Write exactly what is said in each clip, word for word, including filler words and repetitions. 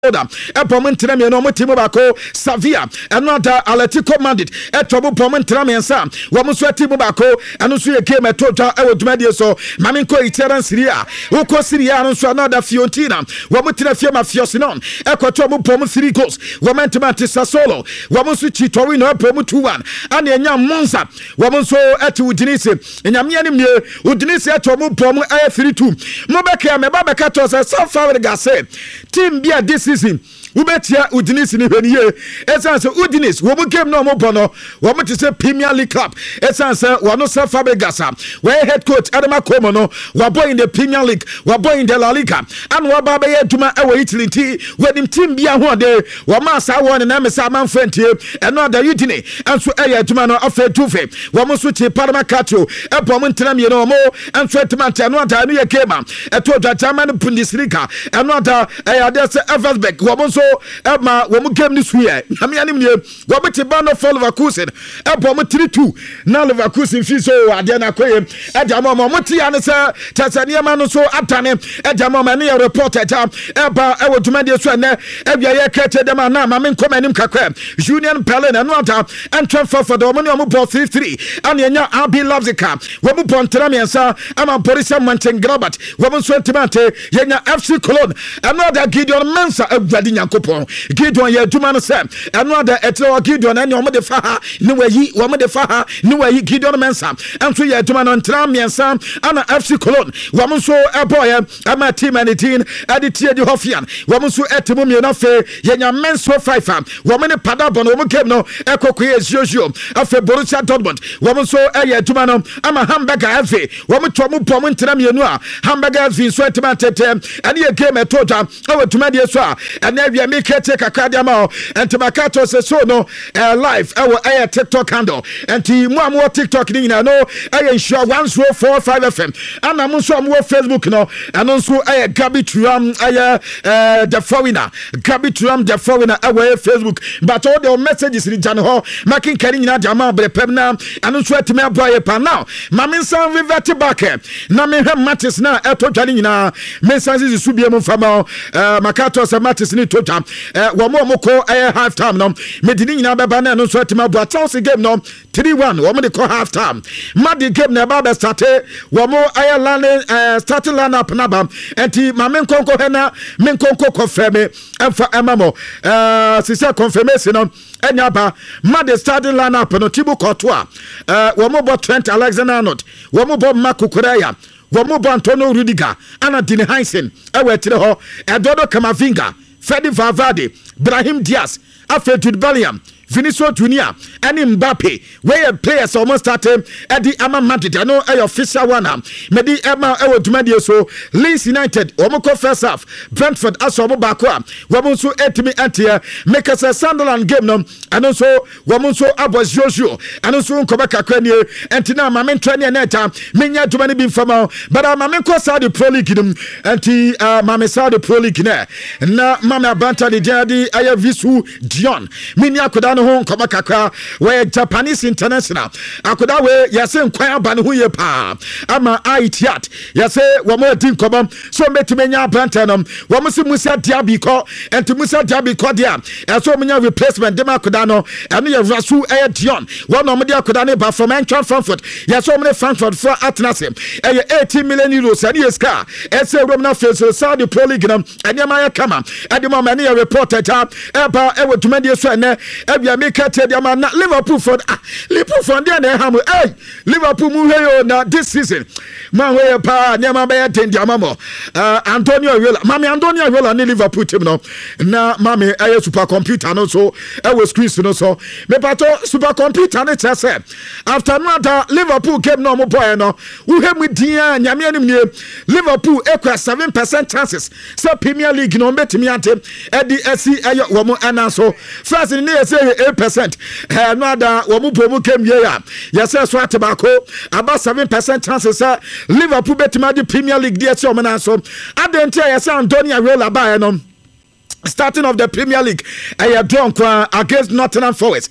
Ebom Ntrame no Motimo Bako, Savia, and not Atletico Madrid, Etobo Pom Ntrame and Sam, Wamuswa Timo Bako, and Usuya came at Tota, I would media so, Maminko Iteran Syria, Uko Syria, and Sanada Fiorentina, Wamutina Fiamma Fiosinon, Equatomo Pom three goals, Wamentamati Sassolo, Wamusuchi Torino, Pomu two one, and the Yam Monza, Wamunso at Udinese, and Yamian Udinese at Tomu Pom I three two, Mobaka, Mabakatos, and South Africa said, Team Bia this season. Ubetia Udinese ni hweniye esanse Udinese wo mu game no mo bono wo mo tse Premier League club esanse wo no South Fabregas we head coach Adama Komo no wo boy in the Premier League wo boy in the La Liga and wo ba be aduma e wo Italy ti wedim team bia ho de wo ma sa wo ne na me sa man fantie eno da Udine anso e aduma no afa tufe wo mo so chi Parma Calcio e bom ntram ye no mo anso etuma ante no da no ye kema e to da German Bundesliga eno da e ade se Eversberg wo mo so Emma, when we came this year, I mean, I'm here. What about the band of Leverkusen? Ebom three two. Now Leverkusen Fiso, Adana Quay, Edama Moti, and Tanzania Manoso, Atane, Edama Mania reported, Eba, I would demand this one, Ebia Kate, the man, Mamin Comenim Kakwe, Julian Pellen, and Nota, and transfer for the Omonium three three, and Yanya Abi loves the car. When we put Tramiansa, I'm a Borisa Montengrabat, Woman Swentimante, Yanya F C Cologne, another Gideon Mensa, a Gradina. Gideon ye duma no sem another etlo Gideon any omo de faha ni wayi omo de faha ni wayi Gideon Mensa anso ye duma no ntram miensa ana F C Cologne wom so eboy ama team anything aditie di hofian wom so etimo mi na fe ye nya menso five wom ne padabon wom kem no ekokoye ziozo afa Borussia Dortmund wom so eye duma no ama Hamburger F C wom tomu pom ntram mienu a Hamburger F C so etima tete ani ye game etoja awe duma de so a and make it take a cardiamo and to Makato says so no uh, live our air TikTok handle and to more TikTok in I know I ensure one zero four five F M and I'm also more Facebook no and also I Gabi Tram I uh the foreigner Gabi Tram the foreigner our Facebook but all the messages in Jano making carrying na jama bre pemna and also to me boy pa now mamin san revert back na me matis na eto dwani na messages su bia mo fama Makato sa matis ni to jam eh wo mo mo ko eh half time no medini nyina beba na no so atima bo Chelsea game no three one wo mo de ko half time madi game na ba be start wo mo eh land eh starting lineup na ba enti ma men konko he na men konko confirm emfa emamo eh sisa confirmation no enya ba madi starting lineup no Thibaut Courtois eh wo mo bo Trent Alexander-Arnold wo mo bo Marco Correa wo mo bo Antonio Rudiger ana Dini Hansen e we tire ho Eduardo Camavinga Freddy Valverde, Brahim Diaz, Alfred Jude Bellingham, Vinicius Junior, and Mbappe, where players almost started at the Ama Madrid. I know a official one. Medi Emma Ewo Dumadio so Leeds United, Omoko first half, Brentford Asomo Bakwa, Wamunso Etimi Antia, make us a Sunderland game no, and also Wamunso Abos Jojo, and also Nkobaka Kwenye, and Tina Mamen Trania Neta, Minya Dumani Bin Fama, but I'm Mamenko Saudi Pro League, and T Mame Saudi Pro League, na Mama Banta de Jadi, Aya Visu Dion, Minya Kodano. Home Komakaka, where Japanese international. Akoda we yase nkwan aba ne ho ye pa. Ama aitiat. Yase wo mo din kobam. So metimenya brantanum. Wo mo si Musa Diaby ko. Enti Musa Diaby ko dia. Eso menya replacement dem akoda no. Eno ye Rasu Air Dion. Wo no mo dia akoda ne ba from Eintracht Frankfurt. Yase mo ne Frankfurt for Atnasem. Eye eighty million euros ani eska. Ese rom na face Saudi Pro League nam. Eni ma ya kama. Edi mo mani ye reporter ta. Eba e wo tumadi so ene. Ebia make it the man Liverpool for ah, Liverpool for there na ham hey Liverpool mu hey na this season man we pa na ma be ten dia mamo uh, Antonio Viola mami Antonio Viola ni Liverpool team no na mami aye super computer no so e was squeeze no so me pato super computer na tell say after another Liverpool game no mo boy no we hem with dia nyame anim nie Liverpool equal seven percent chances so Premier League no betimi ante e di esi ayo wo mo ananso first ni e say eight percent eh no ada wo mu bomu kem ye ya yes so atebako about seven percent chances uh, Liverpool betima di Premier League dia so mena so adentia yes Antonio Viola ba no starting of the Premier League, a draw against Nottingham Forest,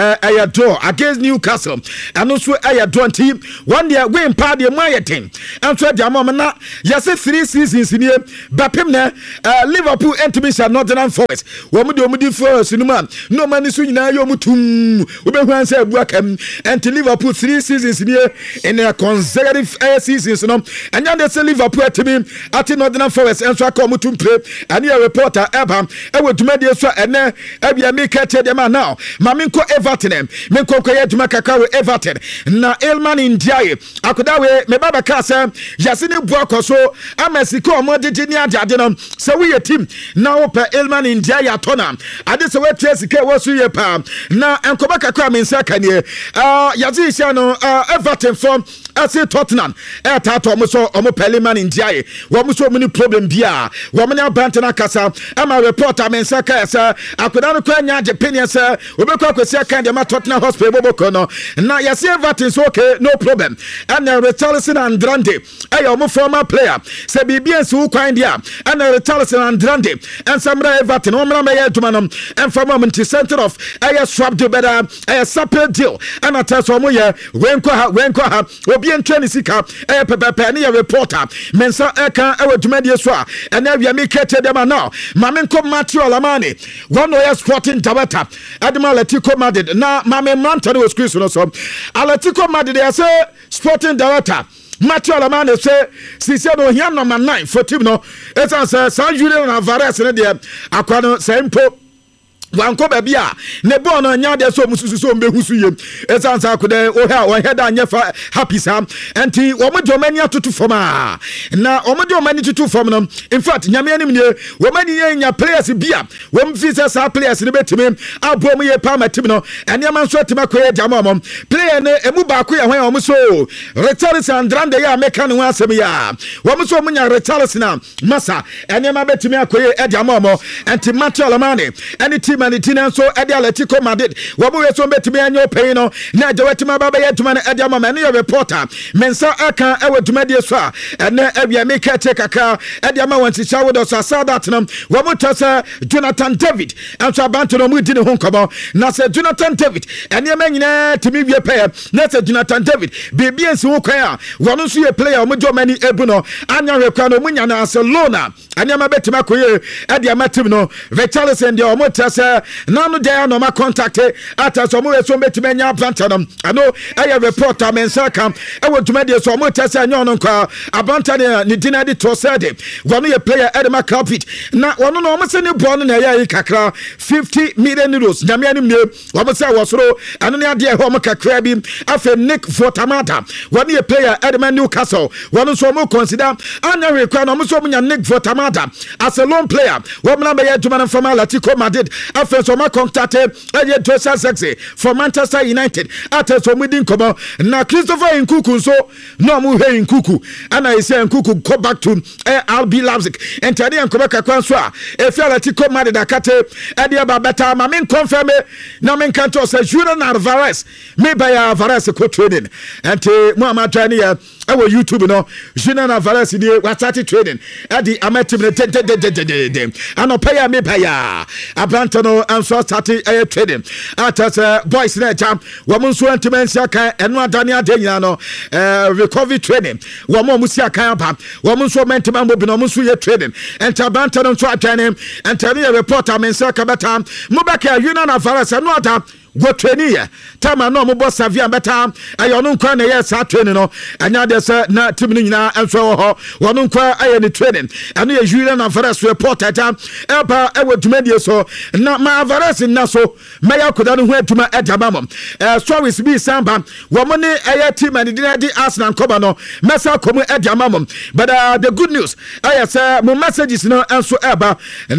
a draw against Newcastle, and also a draw team. One year win party of my team. And so the moment, yes, three seasons in here, Bapimne, Liverpool entered Nottingham Forest. Woman do me first, no man, no man is soon now. Yomutum, we say welcome, and to Liverpool three seasons in here in a consecutive seasons, no, and now they say Liverpool to me at Nottingham Forest, and so I come to play, and your reporter ever. Ewe tumedi so ene ebia me kete dem now maminko Everton menko koye tuma kakawe Everton na Elman Ndiaye akoda we me baba ka se yasini buako so amesiko omodede ni ade no se we team na opa Elman Ndiaye atona ade se we tresike wo so ye pa na enkoba kakwa mensa kanie ah yazi sia no Everton form ase Tottenham e tato mo so omo Elman Ndiaye wo mo so mini problem bia wo mo na bantana kasa ama reporter mensa kasa akoda no kwanya Japan say obekwa kwesi aka de ma Tottenham Hotspur boboko no na yase Everton so okay no problem and Richarlison and Andrade ayo mo former player say bibia nso kwan dia and Richarlison and Andrade and samra Everton o mra meya aduma no and from moment center of ayo swap de better ayo separate deal and ataso mo ye wenko ha wenko ha obi entwa ni sika ayo pepepe ne reporter mensa aka ayo aduma die so a and na me kete dem now mamenko Matthew Alamani one way Sporting director Admiral Atletico Madrid na mame manta no squeeze no so Atletico Madrid they say Sporting director Matthew Alamani say sisi no hia number nine for team no it's answer San Julian Alvarez ne de akwa no sempo wanko babia ne bo no nya de so mususu so mbehusu yem esansa akode o ha o head anya fa happy sam enti wo mo domani atutu foma na o mo domani tutu fom no in fact nyame anim ne wo mani nya players bia wo mfisa sa players ne betime abo mo ye pa matim no ene man so tima koye jama mo player ne emu ba ko ye hwan o mo so Richarlison Andrade ya meka ne ho asem ya wo mo so mo nya Richarlison na masa ene ma betime akoye e jama mo enti Matthew Alamani ene team and the so Edi Atletico Madrid wabu we so betimi anyo pay no na je wetima baba ye tuma na Edi amama ne reporter mensa aka e wetuma die so a ene ebia me kete kaka Edi amama wanti chawo do so sa that no wabu tasa Jonathan David and so abantu no mu di ne ho nkobo na se Jonathan David ene ma nyina timi wie pay na se Jonathan David bibi ensi ho kwan a wono so ye player mo jo mani ebu no anya rekwa no munya na Barcelona ene ma betima koye Edi amatim no Richarlison de o mo tasa nanu dey no ma contact ata so mo so betime nya abantanam ano eye reporter mensa kam e wo duma de so mo tese anya no kwa abantane ni dinadi to said wono ye player Edema Carpet na wono no mo se ni ball no na ye kakra fifty million euros nyame anim ne wo mo se wo soro ano ne ade e ho mo kakra bi afa Nick Votamata wono ye player Edema Newcastle wono so mo consider anya rekwa no mo so mo nya Nick Votamata as a lone player wo mo na be ye duma no from Atletico Madrid after so ma contacted Eddie Tosa Sexy for Manchester United after so midin komo na Christopher Nkuku so no mu he Nkuku and I say Nkuku go back to uh, R B Leipzig and tadi Nkuku kakwan so a e fi Atletico Madrid akate Eddie Babeta ma men confirm na men kanto say Julian Alvarez me by Alvarez ko trading and Muhammad Trani ya our YouTube no Julian Alvarez di wa start trading Eddie amatim ne de de de de and pay me pay Abranto no and so started air trading at uh, boys na jam woman so antimensia kan eno adane adenya no uh, recovery training woman musia kan ba woman so mentima mo bi no so ye trading and Abranto no so atwane and tell you reporter mensa kabata mobaka Union Alvarez no ada go training ya tama no mo boss Savia beta ayo no nkwa na ye sa training no anya de se na team ni nyina enso ho wono nkwa aye ni training ano ye Julian Alvarez reporter ta eba e wadumadi so na ma Alvarez na so meya koda no ho aduma edaba mom eh stories bi samba wo mo ne aye team and di Arsenal koba no mesa komu edama mom but uh, the good news aye say mo messages no enso eba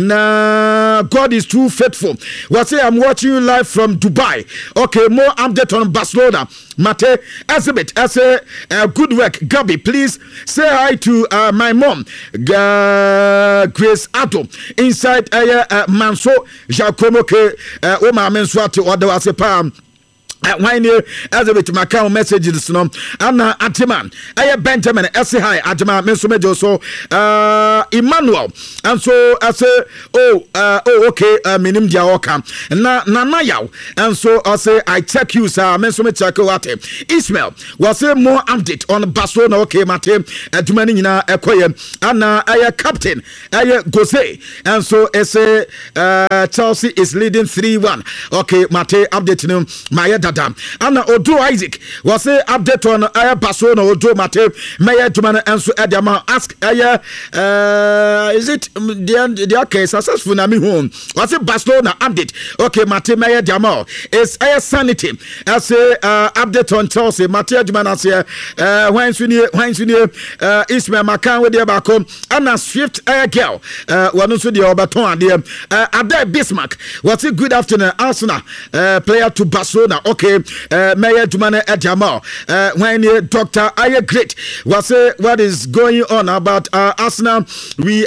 na God is too faithful we say I'm watching you live from Dubai. Okay, more update on Barcelona. Mate, Exhibit, I say, uh, good work. Gabi, please say hi to uh, my mom, uh, Grace Ato, inside uh, uh, Manso, Jacomo, uh, Oma Menswati, or the Wasepam. why near as a bit my account messages no Anna Atiman I Benjamin S hi Ajama Mensumejo so uh Emmanuel and so I say oh uh oh okay uh minim diaoka na na yaw and so I say I check you sir Mensume check what Ismail was say more update on Barcelona okay mate adumani nyina ekoye Anna I captain I Gose and so I say uh Chelsea is leading three one okay mate update no my Anna Odo Isaac was say update on Aya Barcelona Odo Mate Maya Tumana answer Adama ask Aya uh is it the the okay successful na me home was it Barcelona update okay Mate Maya Jamal is Aya sanity as say uh update on Chelsea Mate Adumana say uh when we when we uh Ismail Makan with the back home Anna Swift Aya girl uh one so the Obaton there uh Abdel Bismarck was it good afternoon Arsenal uh player to Barcelona okay Uh, Mayor Jumane Jamal uh, when uh, Doctor Aye Great was say uh, what is going on about uh, Arsenal. We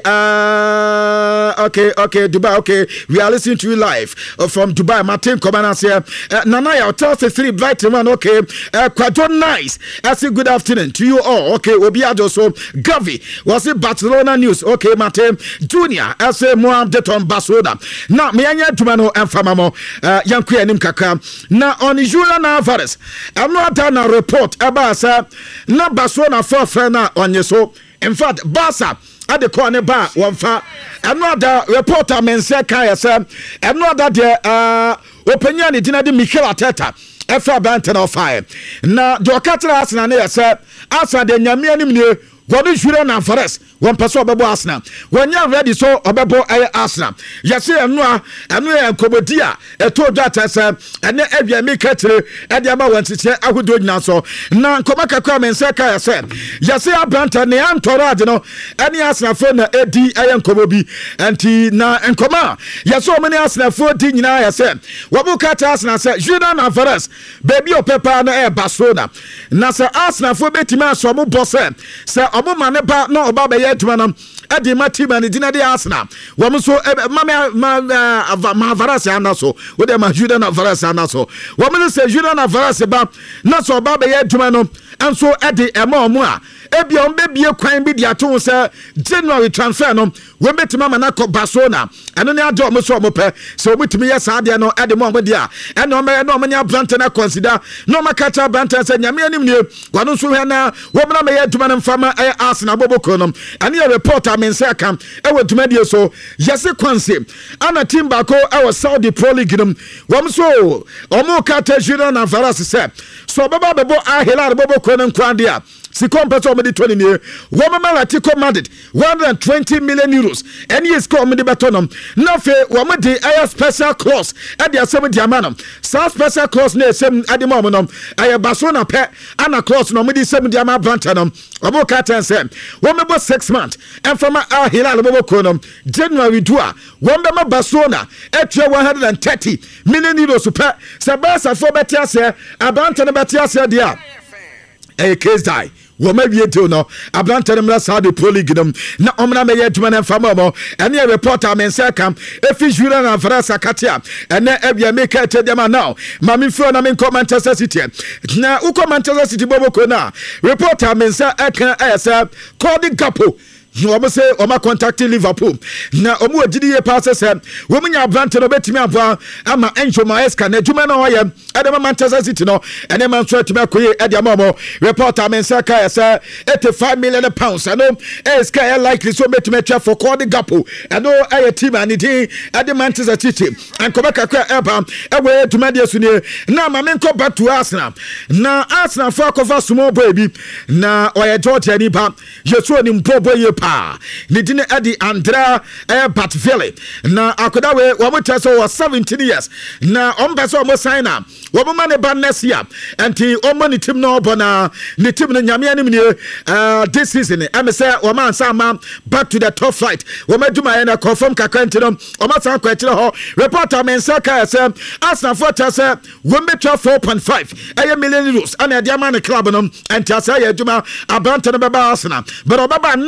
are uh, okay, okay, Dubai, okay. We are listening to you live uh, from Dubai. Martin Komanas here. Uh, Nanaya, tell us three bright man, okay. Uh, quite nice. I say good afternoon to you all. Okay, we'll be also Gavi was it Barcelona news. Okay, Martin Junior. I say more update on Barcelona. Now, me anya Jumano and Famamo, uh, Yanku and Nimkaka. Now on Julian Alvarez, I'm not done a report about sir, not Barcelona for Fena on your so. In fact, Barca at the corner bar one far. I'm not the reporter men say Kaya sir. I'm not that the uh opinion it didn't Mikel Arteta. F A Banten of fire. Now, the Catara Arsenal, sir, answer the Yamian. What is Julian Alvarez? One person of Arsenal. When you're ready, so Obebo Arsenal. Yes, and no, and we are Comodia, a told that as a and every make it at the amount to say I would do it now. So now, Comaka come and say, I said, yes, I Bantan, the Antoradino, any Arsenal for the A D I am Comobi, and T na and Coma. Yes, so many Arsenal fourteen now. I said, what will cut Arsenal said, Julian Alvarez, baby of Pepper and Air Barcelona. Nasa Arsenal for Betty so mo boss, sir. Omo mane ba no oba be yet manam e di mati man di na di Arsenal wo mo so ma ma ma Varase anaso wo de ma Julian Varase anaso wo mo say Julian Varase ba na so oba be yet manam enso e di e ma omo a e bia on be bie kwan bi di ato say January transfer no we metima ma na ko Barcelona eno ne ado mo so omo pe so we timi yes ade no e di mo omo dia e no me no omo nya Branton na consider no ma catch Branton say nyame anim nie wano so hwe na wo mo na me yet manam fama Arsenal Boboko nom and your reporter men say come e wo dwumadie so yese kwanse ana team bako e wo Saudi Pro League nom wom so omo kata Julian Alvarez say so baba bebo a Hilal Boboko nom kwande a Sikom peso me di twenty near woman Atletico Madrid one hundred twenty million euros and yes come me di betonum na fe woman di a special clause e di asem di amanum sa special clause na esem ade mo nom aye Barcelona pe ana clause no me di sem di ama brantanum obo katan say woman bo six months and from Al Hilal Boboko nom January two a woman ma Barcelona e one hundred thirty million euros pe se Barca for betia say abantana betia say dia e case die Woma wie to no Abranta dem Saudi Pro League dem na omna me yeduma na fama mo ene e reporter men say kam efi Julian Alvarez akatia ene ebia make it dem now ma me fro na me Manchester City na uko Manchester City Boboko na reporter men say eka esa Cody Gakpo no omo say omo contacting Liverpool na omo agidi ye pass say wo munya Abranta no betimi aboa ama Enzo Maesca na adwuma na oye edema Manchester City no ene man so atimi akoye ede amamo reporter men say ka say eighty-five million pounds I know is ka likely so betimi twa for Cody Gakpo I know aye team and it ede Manchester City and Kobeka kwa eba ewe tumade su ne na ma men ko back to Arsenal na Arsenal for cover small baby na oye George ani pa yeso ni mpobo ye pa ni dine edi Andrea eh, Batville na akoda we wo mota so was seventeen years na ompese o mo sign am wo mo mane ban next year enti o mo ni team no bona ni team no nyame anim ni uh this season am say wo man sama back to the top flight wo maduma na confirm kakranti no o ma san kwatire ho reporter men saka say Arsenal for say wo metwa four point five eh million euros ana dia man club no enti asa ya aduma abanta no baba Arsenal but obaba next year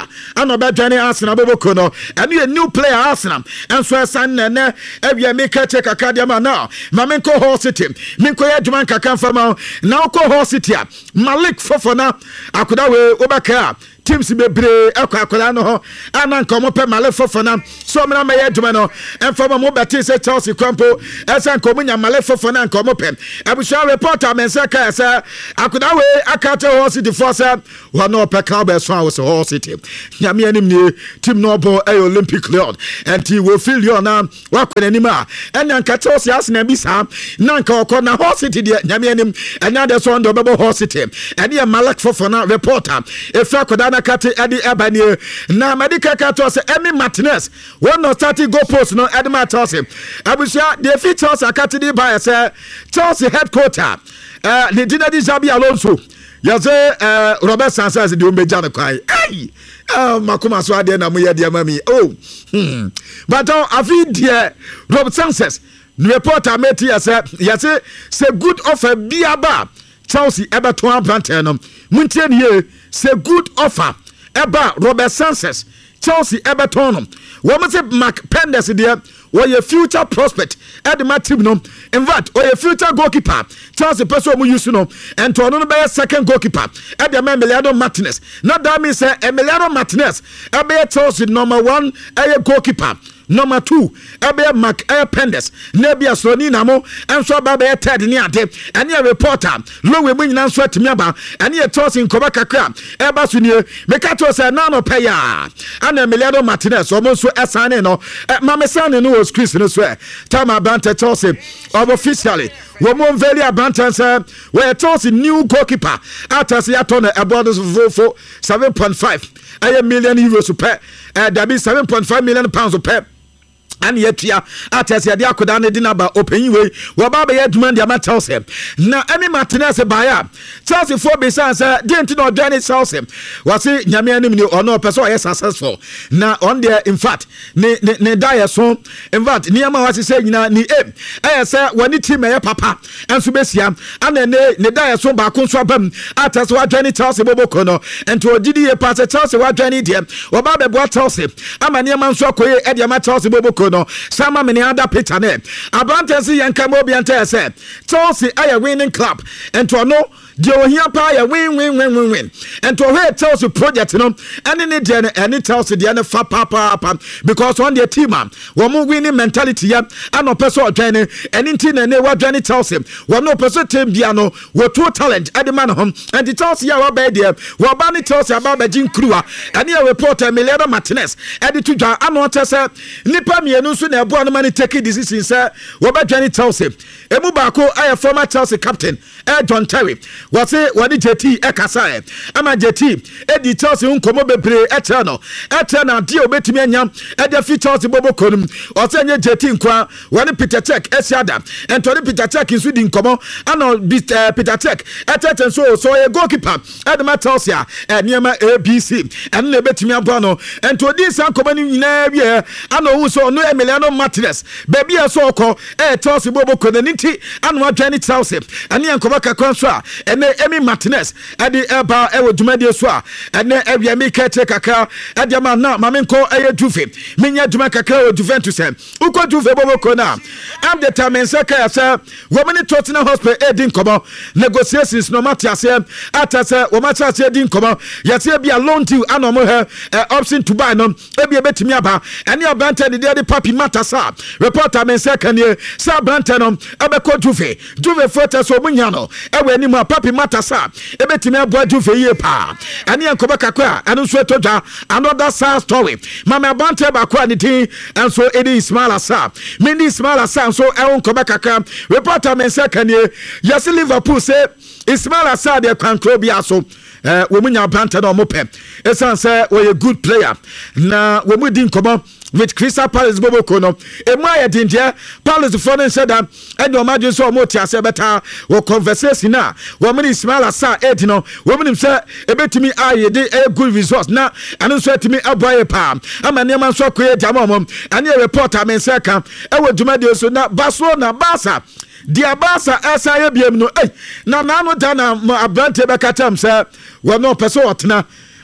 ana obedwane Arsenal boboko no ene a new player Arsenal enso esan nene ewia meka che kaka dia ma now ma menko Hull City menko ya dwuma kaka fama na ko Hull City a Malik Fofana akoda we obaka teams bebre akwa akola no ho ana nkomo pe Malik Fofana so mena ma ya dwuma no enfama mo beti se Chelsea kwampo esa nkomo nya Malik Fofana nkomo pe abusha reporter mensaka esa akoda we akate Hull City force wa no pe ka be so a so Hull City nyame anim ni team no bo e Olympic Lyon enti wo feel you na wa kwena nim a enya nka Chelsea Arsenal bi sa na nka okọ na Hull City de nyame anim enya de so ndo bebo Hull City eni Malik Fofana reporter efa akoda na kate edi ebanie na medical kato se Emi Martinez one no start go post no Edma Chelsea abusia de fi Chelsea kate di ba se Chelsea headquarter eh le Dinadi Xabi Alonso yaze eh Robert Sanchez de ombeja ne kwai ei ah makoma so ade na mo ye de mami oh hmm but uh, afi de Robert Sanchez reporter meti yase yase say good offer biaba Chelsea Everton Branton no muntie ne say good offer eba Robert Sanchez Chelsea Everton no wo mo say Mark Penders there where your future prospect at the team no in fact or your future goalkeeper Chelsea person we use no and to no be second goalkeeper at the Emiliano Martinez not that means say Emiliano Martinez e be Chelsea number one a goalkeeper number two ebe Mark Penders na bia so ni na mo enso ba be third ni ade ene a reporter lowe mu nyina nso atimi aba ene e Chelsea nkoba kakra e ba so ni me ka to say na no pay ya ana Emiliano Martinez o mo so esane no ma me sane no was Chris no so time about Chelsea of officially we mo very abandon say we Chelsea new goalkeeper after say atone about for seven point five a million euros per uh, that be seven point five million pounds per and yet ya atese de akoda ne dinaba open we wo ba be aduma de ma Chelsea na Emi Martinez baya Chelsea for be say dent no journey Chelsea was nyame anim ni ono person o successful na on there in fact ne ne die so in fact niam was say nyina ni em eh say wani team e papa enso besia ana ne ne die so ba ko so abam atese wa journey Chelsea boboko no ento ogidi e pass Chelsea wa journey dem wo ba be bo Chelsea ama niam nso akoye e de ma Chelsea boboko no sama many other picture ne abrantensi yanka mo biante say Chelsea are winning club and to no de ohia pa ya win win win win win and to hear Chelsea project no any ne de any Chelsea de na fa pa pa because on their team am wo mo winning mentality ya and person odwane any team na ne wa dwane Chelsea wo no person team bia no wo two talent at the man home and the Chelsea ya wa be there wo ba ni Chelsea about be jin kruwa and your reporter Emiliano Martinez edit to dwa ano tese nipa mienu so na ebo no mani take decision say wo ba dwane Chelsea emu ba ko aye former Chelsea captain eh John Terry was say wani J T e kasa e ama J T e di Chelsea nkomo bebre e tell no e tell na die obetimi anyam e de fi Chelsea bobo konum o say nye J T nkwa wani Peter Cech e siada and to Peter Cech in Sweden nkomo ana Peter Cech e tell so so e goalkeeper e de ma Chelsea e niema A B C and na betimi abo no and to this nkomo ni nyina wie ana wu so no Emiliano Martinez baby e so ko e Chelsea bobo konum nti ana wa dwane Chelsea ani nkomo kakran so a ene Emi Martinez edi eba ewo dwumade so a ene ewia mi kete kakra edi ma na ma menko eye Juve menya dwuma kakra o Juventus em uko Juve boboko na am the time nsaka ya say wo mani Tottenham Hotspur edin komo negotiations no matter say ata say wo matter say edin komo ya say bia loan to anomo he option to buy no ebi ebetimi aba ene abante de de papi matter sa reporter men saka ne sa abante no ebeko Juve Juve foto so munya no ewe ni mu papi matter sa ebetimi abo Juve ye pa ene enkoba kakwa anu so etodwa another sad story mama abante ba kwa ni tin enso edi Ismail Assar mini Ismail Assar so e enkoba kakra reporter men saka ne yes Liverpool say Ismail Assar de control bia so eh wo munya abante no mo pem esan say we a good player na wo mu din komo with Crystal Palace boboko no emu ayedinje Palace for no said that and o imagine so mo ti ase beta wo conversation na wo mini Ismail Assar ed no wo mini say ebetimi ayede a good results na anu so etimi aboye pa ama ne man so koye jama mom ane reporter men say kan e wo dwumade so na Barcelona Barca dia Barca esa ye biem no eh na na no da na abrante be katam say wo no person otena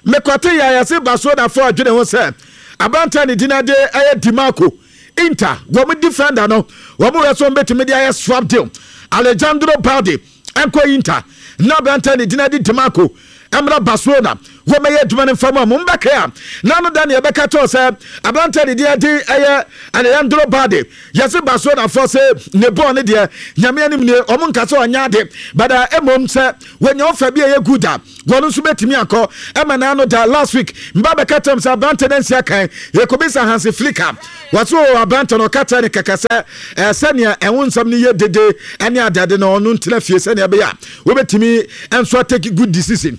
mekwate ya yase Barcelona for adwene ho se abanta ne dinade aye Dimarco Inter wo defender no wo mo reso betimi de aye swap deal Alejandro Balde enko Inter na abanta ne dinade Dimarco Emra Barcelona wo meye adwuma ne fama mo mbaka ya na no Daniel beka to se abanta ne dinade aye Alejandro Balde yase Barcelona for se ne ball ne de nyame anim ne omo nkase onya de bada emom se wenya ofa bi aye guda wono so betimi akọ ema na no da last week mba beka tem se abanta ne nsia kan Yakobisa Hansi Flicker waso abanta no kata ne kekase eh sania enwo nsam ne ye dede ene adade no no ntena fie sania be ya wo betimi enso take good decision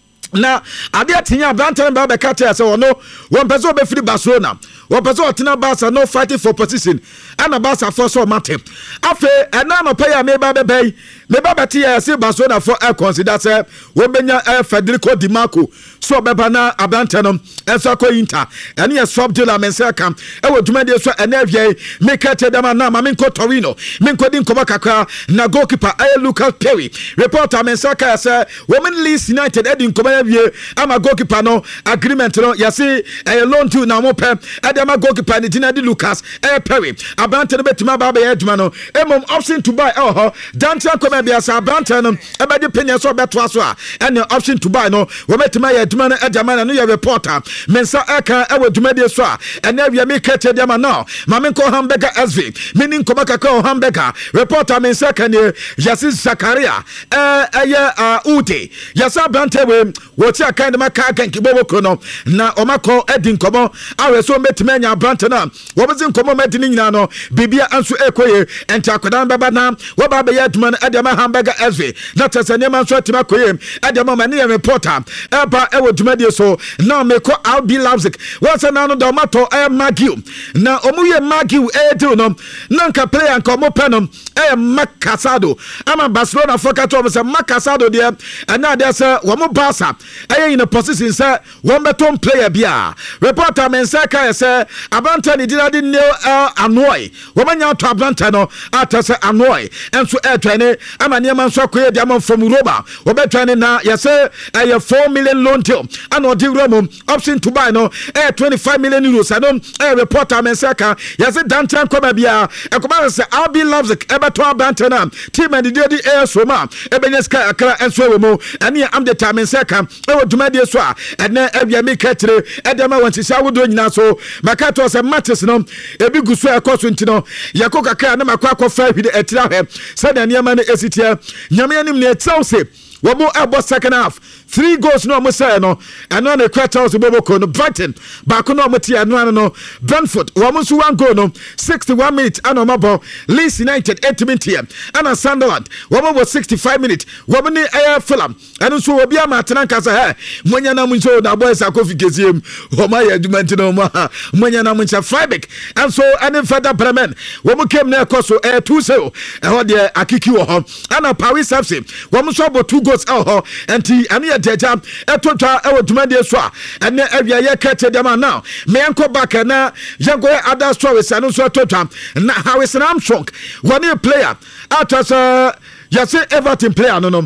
na ade atinya abanta mba beka te se wono won pese obefiri Barcelona won pese otena Barca no fighting for position ana Barca for so mate afe ena no pay ya meba bebei meba beti ya se Barcelona for e consider se wo benya e Federico Di Marco so beba na abanta no enso ko Inter ene ye swap deal amense kam e wo duma de so ene avie make te dem na ma menko Torino menko din koba kakra na goalkeeper e Lucas Perry report amense ka se Women Leeds United edin koba avie ama goalkeeper no agreement no yase e loan to na mo pe e dem goalkeeper ni dinadi Lucas e Perry abanta no betima ba ba ye aduma no emom option to buy eh ho Dante koba bia sa abanta no e be de penya so beto aso a ene option to buy no wo betima ye aduma no adama no ye reporter mensa aka e waduma de so a ene awia me kete de ma no ma menko hamburger S V meaning koba kaka hamburger reporter mensa aka ne Yasi Zakaria eh eye Ude yasa abanta we wo ti aka de maka aka nkibo ko no na omako edin kobo awe so metima nya abanta na wo be zin komo medin nyina no bibia anso ekoye enta akodan baba na wo ba be ye aduma no adama hamburger S V na tsane man so atima koye adama ma ne reporter e ba e waduma de so na meko R B Leipzig wasa na no da mato e Magiu na omuye Magiu e do no na nka player nka omo pe no e Makasado ama Barcelona foka to se Makasado de ana de se wo mo Barca e in a position se wo beton player bia reporter men say ka se abanta ni dinadi ne Anoy wo manya to abanta no ata se Anoy enso e twene ama ne man so akoye de am from Roma wo betwene na yese e four million loan deal ana odi Roma option to buy no eh twenty-five million euros adom eh reporter men saka yase Dantan koma bia e koma se R B Leipzig e beto abanta na team and dey dey eh so ma e benya ska akra enso we mo ane am the time saka e woduma de so a ene awia me katire e dem a wanti sha wodo nyina so makato se matches no e bi guso e koso ntino yakoka ka na makwa akwa hwide etira he se na niam na esitia nyame anim na etsaw Wabo abo second half three goals no mo say no eno na quarters bobo ko no Brighton back no mo tia no no Brentford wamo so one goal no sixty-one minutes ano mabo Leeds United eight minutes ana Sunderland wamo was sixty-five minutes wamo ni air Fulham eno so obi ama tenanka say he monya na mo so na boys akofikesiem o ma ya adwuma ntino mo monya na mo cha Freiburg and so any further Bremen wamo came na koso eh two zero e ho de akiki wo ho ana Paris F C wamo so abo two goals oh enti ane deja etotwa e woduma de so a ene awia ye kete dem now me enko back na yango other stories anu so etotwa na how is Armstrong one player out as uh, you say Everton player no no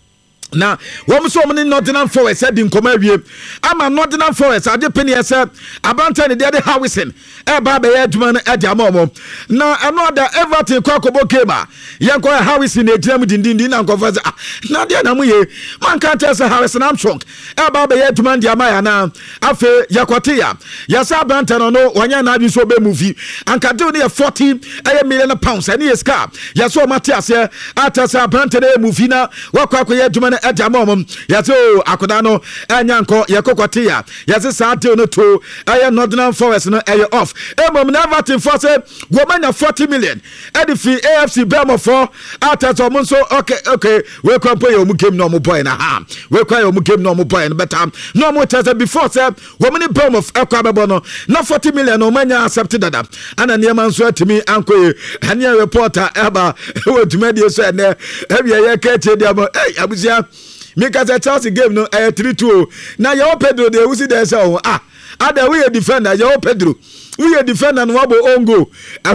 na wom so mni Nottingham Forest said in koma wie ama Nottingham Forest ade peni ese abanta ne de Howison e ba be aduma no ade amomo na another Everton kwakobo kema yanko Howison e giram dindindin na nkofa za na de na muye man kan tell say Howison Armstrong e ba be aduma de amaya na afe yakote ya yasa abanta no no wanya na bi so be movie anka de ne forty million pounds ani eska yaso Matias ya atasa abanta de movie na wakwa kwa aduma Edamom, yaso Akodano, Anyanko, Yakokotia, Yasi Sante no two, I Nottingham Forest no air off. Emom never to force woman of forty million. Edifi A F C Belmo four, Atas Omunso, okay, okay, we can pay your mukim no more boy in a ham. We cry your mukim no more boy in better. No more test before, sir, woman in Belmo of Equabono, not forty million, no mania accepted that. And a near man swear to me, Uncle, and your reporter, Eba, who to media said, every year, catch it, hey, I was here. Because a Chelsea game no eh three two. Now your Pedro they will see there so ah other way defender your Pedro. we are defender no wabo ongo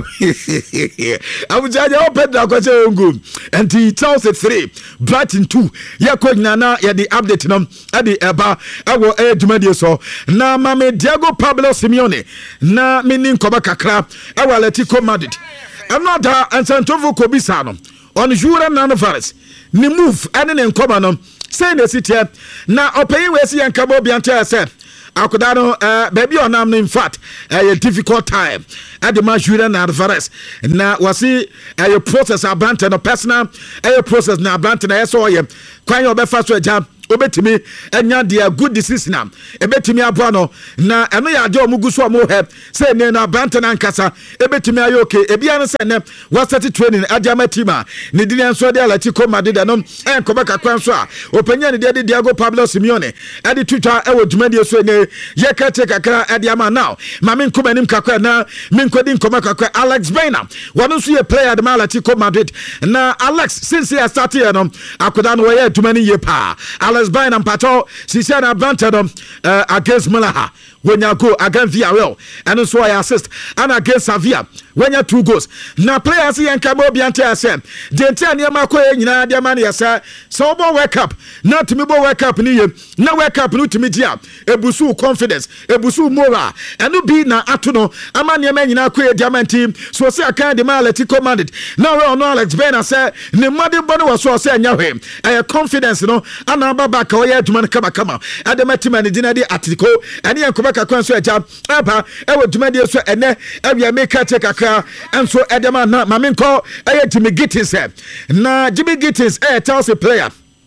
abujaja o pedra ko che ongo and he tells it three Brighton two ya ko nyana ya the update no ade eba awo edumade so na mame Diego Pablo Simeone na mini nkoba kakra awo Atletico Madrid another Antonio Kobisa no on Juran Nanovares ni move ene ne nkoba no say na sitie na opeyi we si yankabo bianta say akoda no uh, baby onam no in fact a uh, difficult time at the Majura na Alvarez na wasi a uh, process abante no personal a uh, process na abante na yeso ye kwan yo be fa so agya obetimi enya dia good decision am ebetimi aboa no na eno ya ade omugu so omo he say ne na abante na nkasa ebetimi ayo okay ebia no say ne wasati training adjama team a ne dinian so de Atletico Madrid no enkoba kakwan so a opanya ne de Diego Pablo Simeone ade tuta e wo dwumadi so ne ye kete kakra ade ama now mame nkomanim kakra na me nkodi nkoma kakra Alex Baina wono so ye player de Atletico Madrid na Alex since he started no akoda no ye dwumani ye pa Alex Baina mpato sisi na advantage uh, against Malaha when you go against Villarreal and also I assist and against Sevilla when you two goals na players here nkabo biante asem de ntia ne ma ko nyina de ma ne yesa so bo wake up na timi bo wake up ni ye na wake up no timi dia ebusu confidence ebusu moral eno bi na ato no ama ne ma nyina ko e diamond team so say aka de Atletico Madrid na we ono Alex Baina say ne made bone wo so say nya hwe e confidence no ana baba ka o ye aduma kama kama ademetima ne dina de Atletico ene yankoba kakwan so agya aba e wo duma de so ene awia make take akra enso edema na mamenko eye Jimmy Gittins na Jimmy Gittins eh tells a player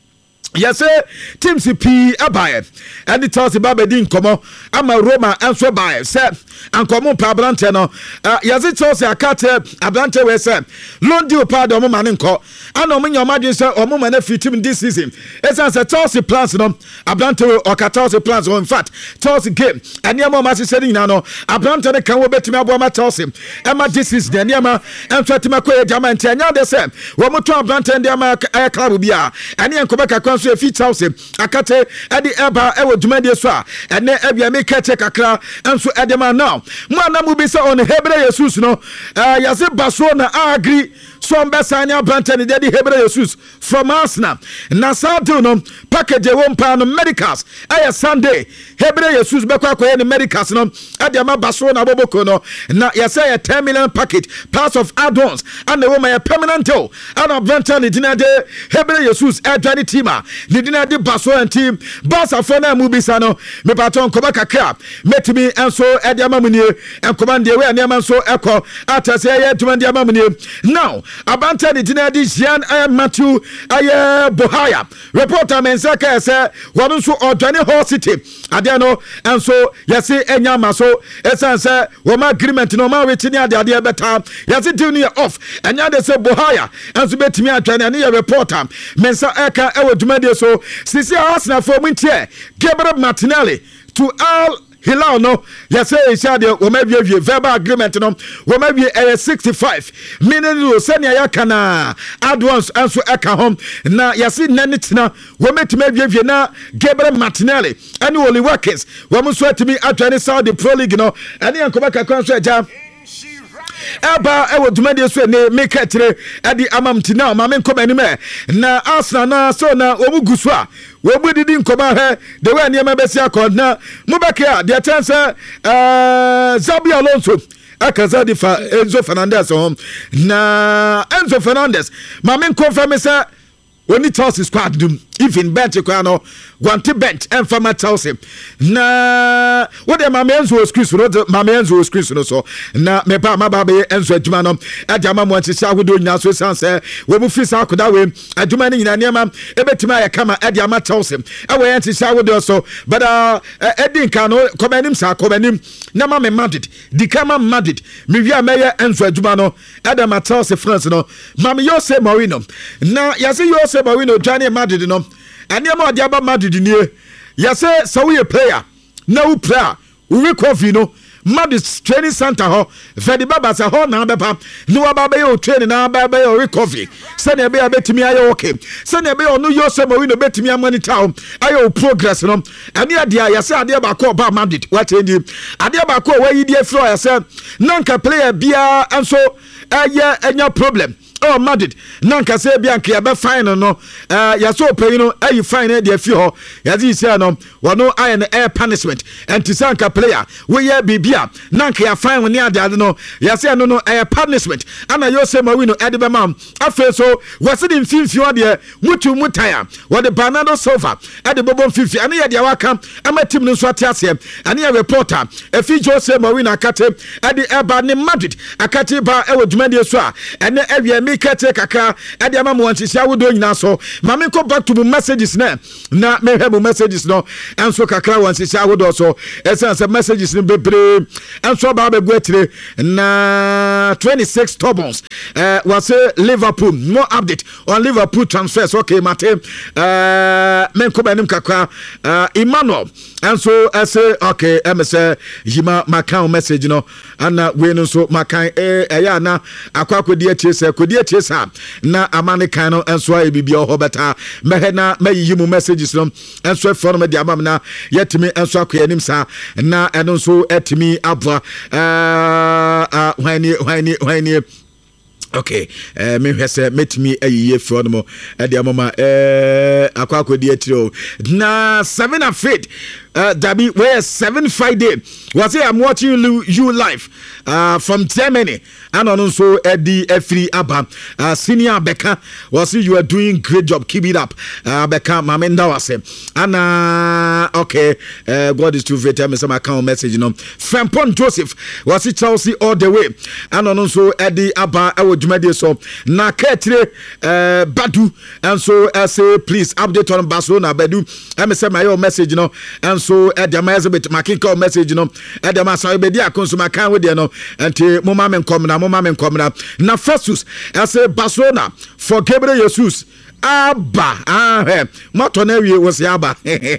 yes team C P abaye and it tells about din komo ama Roma enso baye say ankomo pa ablante no yes it tells akate ablante we say loan deal pa do mo manenko ana mo nyamadwe say omo ma na fit team this season it's as tells plans no ablante or tells plans in fact tells game and yama ma say ni na no ablante ne kan wo betimi abo ma tells him ema this is the yama enso tima ko e diamond anya de say wo mo to ablante ndi ama e club bia and yankoba kakwan so fit house akate edi eba e wo dwumade so a ene ebia me kete kakra enso edema now mo na mu bi se on Hebrew Jesus no uh, yase baso na agree so mbesanya brante ne dedi Hebrew Jesus from Arsenal na Saturday no package wo mpa no medicals aye Sunday Hebrew Jesus bekwa koye ne medicals no ade ma baso na boboko no na yase a ten million package plus of add-ons and the woman a permanent deal and brante ne dinade Hebrew Jesus adwani team a ne dinade baso and team basa for na mu bi sa no me paton koba kakra metimi enso ade ama munie enkoba de we ane so ekọ atase ye tuma de ama munie now abanta ne dinade Jean I Matthew aye Bohaya reporter mensaka say wono so odwane Hull City ade no enso yesi enya maso esanse wo ma agreement no ma wetini ade ade beta yesi tuni off enya de say Bohaya enso betimi atwane ne reporter mensa eka e wodumade so sisi Arsenal for muntie Gabriel Martinelli to all Hilal no yes say ishade wo ma wie verbal agreement no wo ma wie eh sixty-five meaning no senior yakana advance enso eka hom na yes nanitina wo metime wie na Gabriel Martinelli any Oli Watkins wo mo so atimi atwane Saudi Pro League no ene yankoba kakwan so agya eba e wo dwumade so ne make tire adi amamtina ma me nkoma anime na Arsenal na so na omugu so a wo budidi nkoma he de we ane ma besi akọ na mubeke a de chance eh Xabi Alonso akaza di fa Enzo Fernandez home na Enzo Fernandez ma me confirm say oni Chelsea squad dum even bench kwa no wanti bench and fama Chelsea na what the mama Enzo excuse no mama Enzo excuse no so na me pa ma ba be Enzo adwuma no adwama mo anti sha wodo nyina so san say we mu fisa akoda we adwuma ni nyina niam ebetima ya kama adwama Chelsea e we anti sha wodo so but uh edin kan no komanim sa komanim na ma me Madrid di kama Madrid me wi ameye Enzo adwuma no adama Chelsea France no mama Jose Mourinho na yase Jose Mourinho join Madrid no and yama diaba Madrid nie yase so we player na u player we coffee no Madrid training center ho Fedi Baba sa ho na bepa ni wa baba yo training na baba yo recovery send e be abetimi ayo okay send e be onu yo se mo wi no betimi amani town ayo progress no ade ade ya se ade ba ko ba Madrid what endi ade ba ko wa yi die flow ya se nanka player bia enso eye enya problem oh Madrid nanka se bia nka ya be fine no eh ya so pay no ayi fine dey fi ho ya zi se no wono iron air punishment and tisanka player we ye bibia nanka ya fine woni ade ade no ya se no no air punishment ana yo se ma wi no ade be mam afa so wase di mfimfi ode mutu mutaya wode Bernardo Silva ade bobo mfimfi ana ye de waka ama team no so ate ase ana ye reporter efi Jose ma wi na akate ade eba ne Madrid akate ba e wodumade so a ene awie mi kete kaka ade ama mo wanchisia wodo nyina so ma me ko back to the messages na na me hebo messages no enso kakra wanchisia wodo so essence messages no bebre enso ba be guatire na twenty-six turbons uh was Liverpool more update on Liverpool transfers okay mate uh men ko banim kakra uh Emmanuel enso ese okay em say yima makan message no ana we no so makan eh eya na akwa kodi atie se kodi atie sa na amane kan no enso aye bibia ho beta mehe na mayiyi mu messages no enso for me dia mam na yetimi enso akoya nim sa na eno so etimi abwa eh wani wani wani okay eh me hwese metimi ayiye for no e dia mama eh akwa kodi atiro na seven afraid Uh, Dabi, where seven Friday was it? I'm watching you, you live uh, from Germany, and also Eddie Efri Abba, uh, senior Becca. Was it? You are doing great job. Keep it up, uh, Becca. Mamenda was it? And uh, okay, uh, God is too fair. Me some account message, you know. Frampon Joseph was it Chelsea all the way, and also Eddie Abba. I would do so. Na Ketre uh, Badu, and so I say please update on Barcelona. Badu, I me say my own message, you know, and so Edama Elizabeth making message no Edama so be dia consumer kan we dia no enti mama men kom na mama men kom na na Festus say Barcelona for Gabriel Jesus Abba ah eh moto na wie was Abba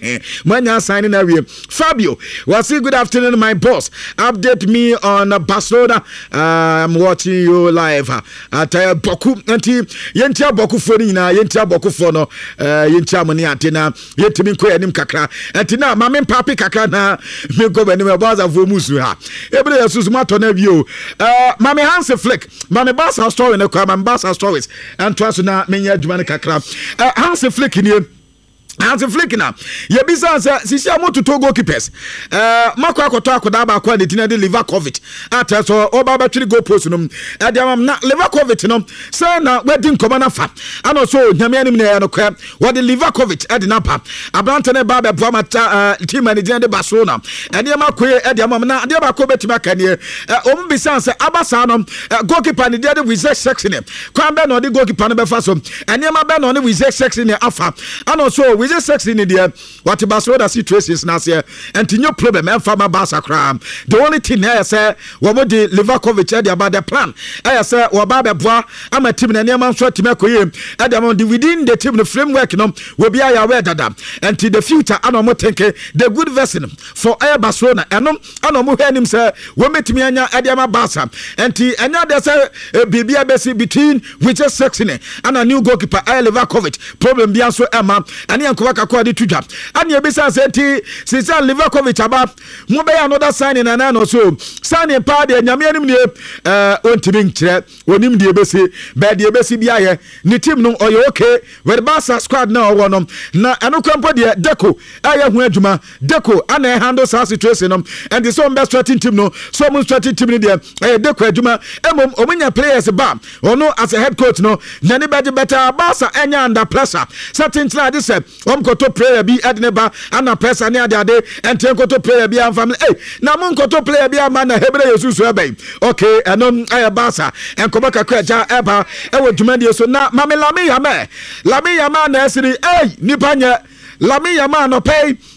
manya signing na wie Fabio was good afternoon my boss update me on uh, Barcelona uh, I'm watching you live at uh, Boku enti yentia Boku fo ni na yentia Boku fo no uh, yentia mo ni atena yetimi ko yanim kakra enti na mame papi kakra na me go bani me baza fo musu ha ebre yesus moto na wie o uh, mame Hans Flick mame Barca story na kwa mame Barca stories and trust na menya adwuma kakra Uh, Hans Flick in here. Hansi Flick na ye bisa se sisi amoto to goalkeepers eh makwa akoto akoda ba akwa de tina de Livakovic ata so oba ba twiri goal post no e de am na Livakovic no se na wedding koma na fa ana so nyame anim na ya no kwa wo de Livakovic e de na pa abrante ne ba be boa mata team manager de Barcelona e de makoye e de am na de ba ko betima kan ye o mu bisa se abasa no goalkeeper ne de de reserve section ne kwa be no de goalkeeper no be fa so enema be no ne reserve section ne afa ana so we just sex in India. What Barcelona situations now say, and no problem. And from Barca crime, the only thing I say, what would the Livakovic about the plan? I say, what Baba Bois, I'm a team and I'm sure to make him. And I'm within the team, the framework, you know, will be aware that and to the future, I don't think the good vessel for Air Barcelona. And no, I don't know him say, we met me and Adiama Barca, and to another say, B B A between which is sexing and a new goalkeeper, Air Livakovic, problem beyond so Emma, and Yanko. According to Jap, and your business said, since Livakovic about Mobile another signing and ano so signing party and Yamian uh on Timing Chet, when him the Bessie, bad the Bessie Bia, Nitim no or you okay, where the Barca squad now one um na ano company Deco, I am where Juma, Deco, and I handle our situation um and the some best starting team no, some starting team in there, I Deco Juma, Emom, Omania players a bam, or no as a head coach no, anybody better Barca and under pressure, certain like this. Koto player bi adneba ana pressa ne ade and ten koto player bi am family eh na mon koto player bi am na Hebre Jesus ebe okay enom aye Barca en ko baka kwaja eba e wo dwumade so na mamela me ya me la me ya ma na esiri eh nipa nya la me ya ma no pay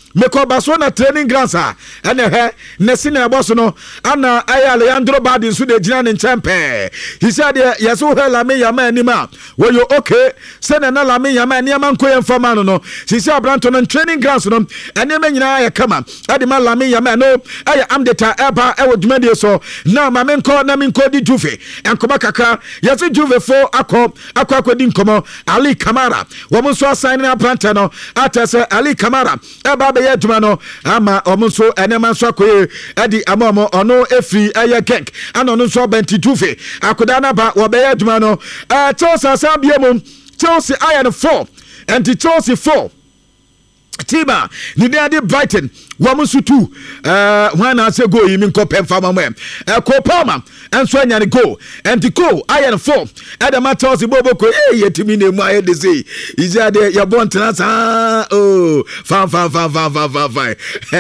meko Barcelona training grounds a ene he nesi na boss no ana aya Leandro Balde so de gina ne nchempe he said yes wo Lamine Yamal anima wo yo okay say na Lamine Yamal ne man koye mfama no no she say Abranto no training grounds no ene ma nyina ya kama ade ma Lamine Yamal no aya amdeta eba e wo dwumade so na ma menko na menko di Juve enkoba kakra yes Juve fo akọ akọ akodi nkomo Ali Kamara wo mo so assign na Abranto no atese Ali Kamara eba ye dwuma no ama omunso enema nso akoye edi amomo ono efri eye Genk ana ono nso benti Juve akoda na ba wo be ye dwuma no eh Chelsea asabiemu Chelsea iron four and Chelsea four Tima ni de Brighton wamusu tu eh wana se go yi min ko pemfa mamwe eh ko Palma enso anya ne go and the go iron four adam Chelsea bobo ko eh yetimi ne mu aye de say ija de ya bon transa oh fan fan fan fan fan fan fan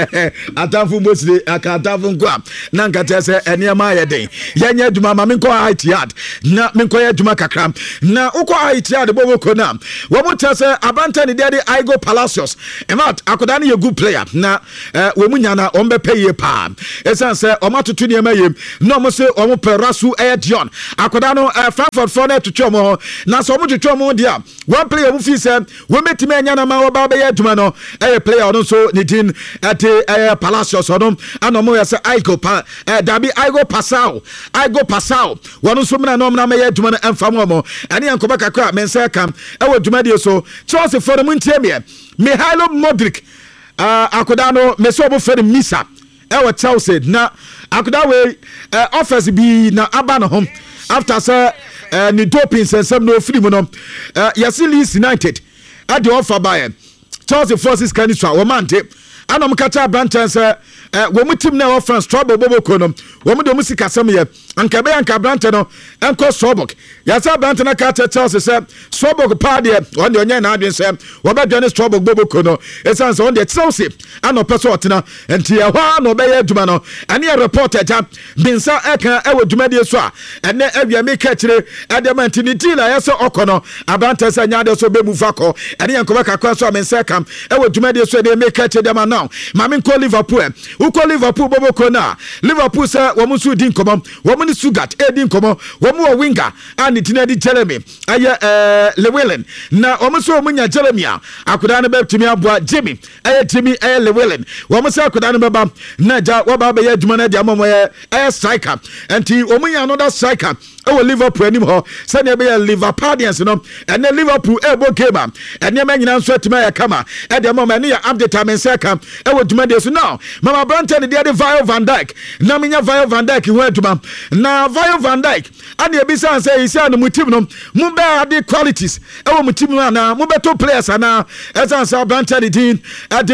atafu mosle akatafu nkwa na nkata se ene ma aye den yenya aduma ma min ko Etihad na min ko aduma kakra na uko Etihad bobo ko na wo mo tase abanta ne de Igo Palacios emat akoda ne ye good player na eh we munya na ombe peye pa esan se omatoto ne ma yem no mo se omo perasu eh Dion akoda no Frankfurt for na tutu omo na so omo tutu omo dia one player mu fi se we metime anya na ma oba be yaduma no eh player no so ne din at eh Palacios odom ana mo yese Igo pa eh dabi Igo Pasao Igo Pasao wono so mna no mna me yaduma no emfa mo mo ane yankoba kakra mensa kam e wo duma de so Chelsea for mu ntie me Mihailo Modric uh, akoda no meso bo fere Misa e wo Chelsea na akoda we uh, offers bi na aba no hom after say uh, ni doping sensem no free mu no uh, Yasi Leeds United at the offer by Chelsea forces can try wo mante anom kacha branch say eh wo mutim na wo France trouble bobo kono wo mu do mu sika sam ye anka be anka branch no enko Sobok Yasa branch na kacha Chelsea say Sobok pa de on de onye na adwen say wo be dwane Sobok bobo kono esan say on de Chelsea ano peso otena enti e ho no be ye duma no ane e reporter ja binsa eka e wo duma de so a ene awia me ka kire adamant ni deal a yesa okono abranch say nya de so be mu fakọ ene yankoba kakwa so amensa kam e wo duma de so de me ka kire dem now mama ko Liverpool uko Liverpool bobo kona Liverpool say wo musu din komom wo mu ni Sugat e din komom wo mu winger ani tinadi Jeremy aye eh Llewellyn na wo musu wo munya Jeremy akoda ne betumi aboa Jimmy aye Jimmy aye Llewellyn wo musu akoda ne beba na ja wo ba be ya adwuma na dia momo aye striker enti wo munya another striker e Liverpool anim ho say na be ya Liverpoolians no and Liverpool e bo game and na nyina nso atima ya kama e dia momo ne ya update amensa kam e wo dwuma de so now mama Branton de de Virgil van Dijk na menya Virgil van Dijk ho adwuma na Virgil van Dijk ane ebisa say isi anu mutim no mu be ade qualities e wo mutim no na mu beto players ana esan say Branton de din ade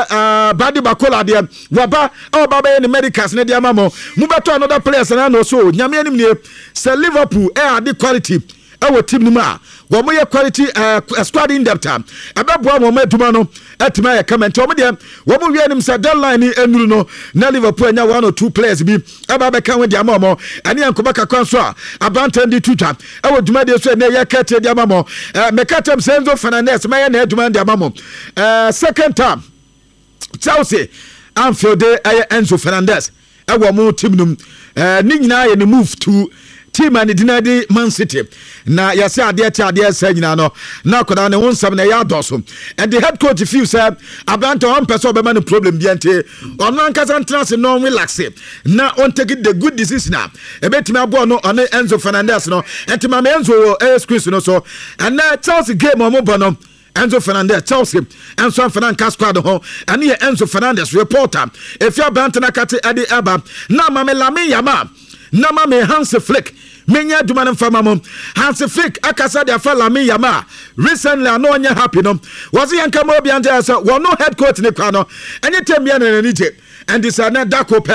eh Badi Bakola de waba o baba ye ne medicals ne de amamo mu beto another players na no so nyame anim ne say Liverpool e ade quality our team numa wo mo ye quality uh, squad in depth ababo mo maduma no atima ye comment o mo de wo mo wi anim sa deadline ni enuru no na Liverpool nya one or two players bi aba be kan we de amamo ane yankoba kakwan so a abantan di tuta e wo duma de so na ye kete de amamo me katem Enzo Fernandez me ye na duma de amamo uh, second time Chelsea Anfield de Enzo Fernandez e wo mo team num uh, ni nyina ye ne move to team and dinadi Man City na yase ade tia ade esa nyina no na koda ne wonsam na ya doso and the head coach feel say abanta on person be man problem bi ante ono ankasa trans no relax na on take the good decision na e betimi abo no on Enzo Fernandez no entima Enzo eh screen no so and na Chelsea game o mo bono Enzo Fernandez Chelsea Enzo Fernandez squad ho and here Enzo Fernandez reporter if you abanta na kate ade aba na mame Lamine Yamal na mame Hans Flick menya duma na fama mom Hans Flick akasa de afa Lamine Yamal recently no anya happy no was yanka mo bi ante asa wo no head coach ne kwa no enye tem ya na ni je and this na dakope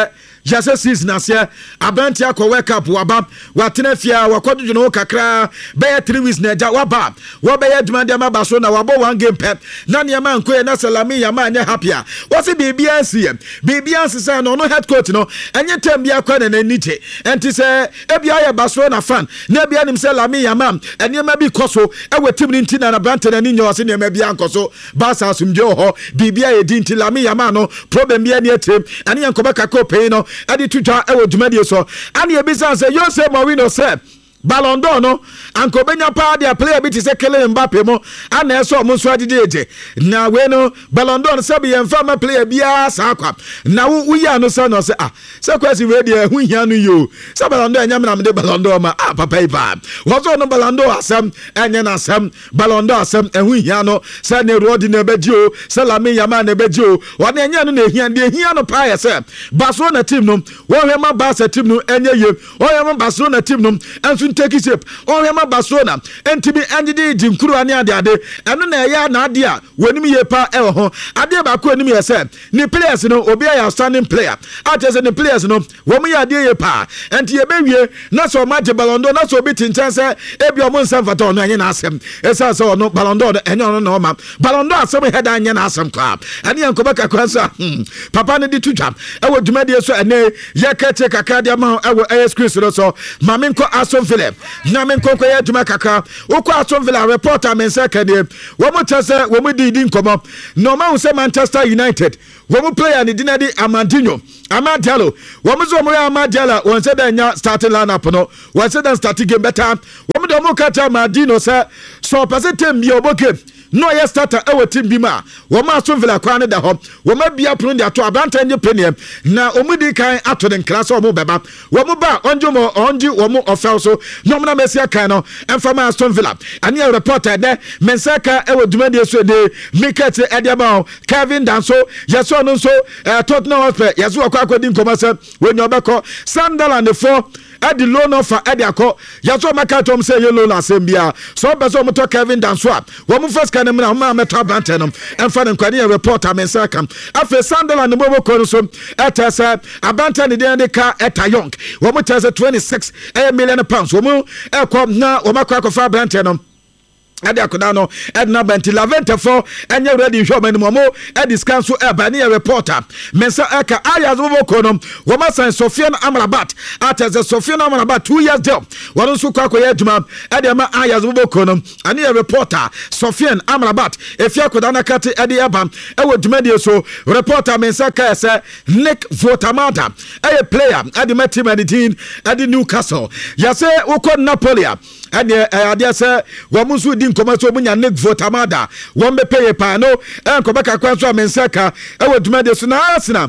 Jase season asia abranti akọ World Cup waba watena fia wakodwo no kakra be three weeks na ja waba wo be adwuma de ma so na wabo one game pep na ne ma nkoe na Salami Yama anya happy a wo se bibia nsie bibia nsesa no no head coach no enye tem bia kwa na naniche enti se ebia ya Barcelona fan na bia nim se Lami Yama ene ma bi koso e wetim ni nti na abranti na ni nyo se ne ma bia nkoso Barca asumje ho bibia e di nti Lami Yama no problem bia ne etem ene yankoba kako pay no adi tuja ewo dwumadie so ani ebisa say Jose Mourinho say Ballon d'Or no anko benya pa dia player bi ti se Kylian Mbappe mo ana eso mo so agideje na we no Ballon d'Or se be yemfa ma player bia sa kwa na wo ya no se no se ah se kwesi we dia hu hia no yo se Ballon d'Or nyam na me de Ballon d'Or ma ah papa iba wo so no Ballon d'Or asem enye na asem Ballon d'Or asem ehu hia no se ne road na beji o se Lami Yama na beji o wo na enye no na hia de hia no pa ya se Barcelona team no wo hwe ma Barca team no enye ye wo hwe ma Barcelona team no enso take it shape on hema Barcelona entibi angidi jinkuru ani ade ade eno na ya na ade a wonim ye pa e ho ade ba ko anim ye se ni players no obi ya standing player atese ni players no wo mu ya ade ye pa enti ye bewie na so match Ballon d'Or na so obi tinchan se ebi o mu nsem fata ono anye na asem esa se ono Ballon d'Or enye ono na o ma Ballon d'Or asem head anye na asem kwa ani yanko baka kwansa papa ne di tutwa e wo dwumade so ene ye kete kakra dia ma e wo A S Chris so mamenko Aston Villa na menko ye dwuma kakra ukọ Aston Villa reporter men second wo mo tese wo mo di di nkomo no ma wo se Manchester United wo mo player ni dinadi Amandinho Amad Diallo wo mo zo mo ya Amad Diallo won se da nya starting lineup no won se da starting game better wo mo do mo kata Amandinho se so percent bi oboke no yes starter e team bi ma wo ma Aston Villa kwa ne da ho wo ma bia pro ndi ato abanta nye premier na omudi kan ato den class o mo beba wo mo ba onjo mo onji wo mo ofel so no mo na mesia kan no emfa ma Aston Villa ani a reporter de mensaka e wo dumade so de Miket Ediaba Kevin Danso yeso no so Tottenham Hotspur yeso akwa akodi nkomasa we nyo beko Sunderland for Edi loan offer Edi akọ yaso maka tom say yellow na sembia so beso mo to Kevin Danso wo mo first kan na ma meta brante no emfa ne kwani reporter mensaka afi Sunderland mo boko no so etese abanta ne de ka Etayong wo mo tese twenty-six million pounds wo mo ekọ na wo makwa akọfa brante no ade akoda no edna benti lavente for enye ready show mani mo edi scan so e ba ne reporter mensa eka ayaz boboko no wo ma san Sofiane Amrabat ateze Sofiane Amrabat two years deal won so kwa koye aduma ede ma ayaz boboko no ane reporter Sofiane Amrabat efia akoda na kate ede aba e wo duma de so reporter mensa ka se Nick Votamada e player ade ma team ade team ade Newcastle yase ukọ Napoli ade ade se wo musu di nkomaso munya Nick Votamada won be pay pa no enko beka kwanso amensaka e wo dwumade so na asina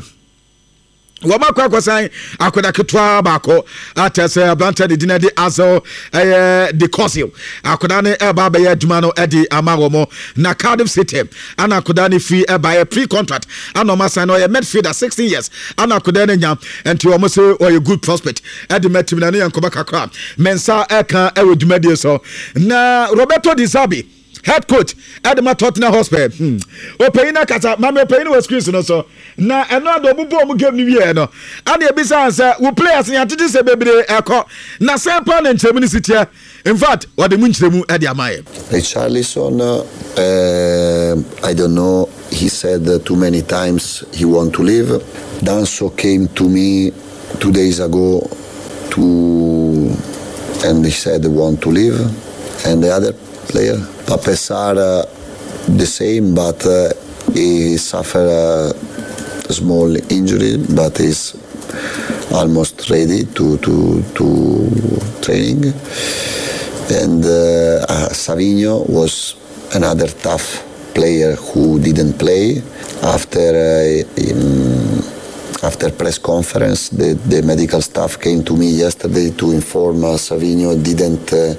wo makwa kwasan akoda ketwa bako atese abanta de dinade azo eh de Cosil akoda ne e ba be ya dwuma no e di amawo mo na Cardiff City ana akoda ne free e ba pre contract ana ma sign no ye midfielder sixteen years ana akoda ne nya enti wo mo se o ye good prospect e de metim na ne yankoba kakra mensa e kan e wo dwumade so na Roberto Di Zerbi head coach at the Tottenham Hotspur hmm opeyina kasa mama opeyina was Chris no so na eno ado obubo mu game ni wie no ana ebisa answer wo players ya tete se bebre eko na sample na nchemu city in fact what the munchemu e di amaye Richarlison uh, I don't know he said uh, too many times he want to leave. Danso came to me two days ago to and he said want to leave, and the other player Pape Sarr uh, the same, but uh, he suffered a small injury, but is almost ready to to to training. And uh, uh, Savinho was another tough player who didn't play. After uh, in, after press conference, the, the medical staff came to me yesterday to inform uh, Savinho didn't uh,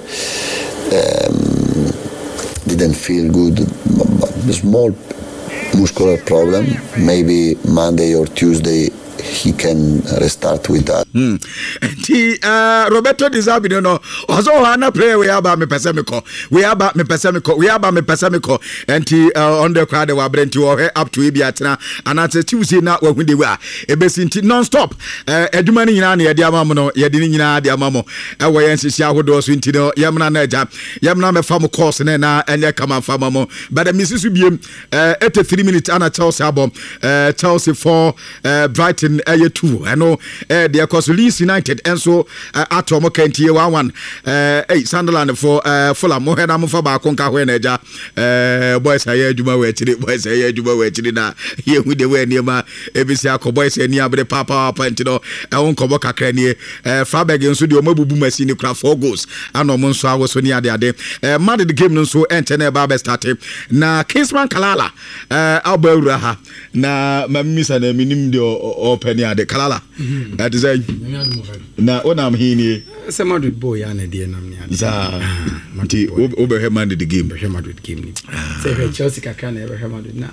um, didn't feel good. A small muscular problem. Maybe Monday or Tuesday he can restart with that. Mm. And uh, Roberto Di Zerbi, you know, also Hana play we about me pesemico, we about me pesemico, we about me pesemico, and he uh, on the crowd were brent to up to Ibiatna, and that's a Tuesday now when they were a bit non-stop. Uh, Edumani Nani, Diamamo, Yadina, Diamamo, and we answer Shahodos, Wintino, Yamna Neja, Yamna Famo course, and then and Yakama Famamo, but the Mississippi uh, eighty-three minutes and a Chelsea album, uh, Chelsea for uh, Brighton. Uh, two, I know uh, they are cause Leeds United and so uh, Atom Kenti one one uh, hey Sunderland for uh, Fulham Mohena Mufa ba konka hweneja uh, boys aye adwuma we chiri boys aye adwuma we chiri na ye hu de we niema ebisi akọ boys ani abre papa papa ntino e won kobo kakra ni uh, Freiburg nso de o mabubu machine kura four goals ano mo nso awo so ni ade ade uh, man the game nso ente na ba be start na Kingsman Kalala uh, Albawura ha na mamisa na minim de open ya de Kalala that is a na onam hini say Madrid boy ya na de nam ya za mati obe man the game be Madrid game ni say Chelsea kakra na be Madrid na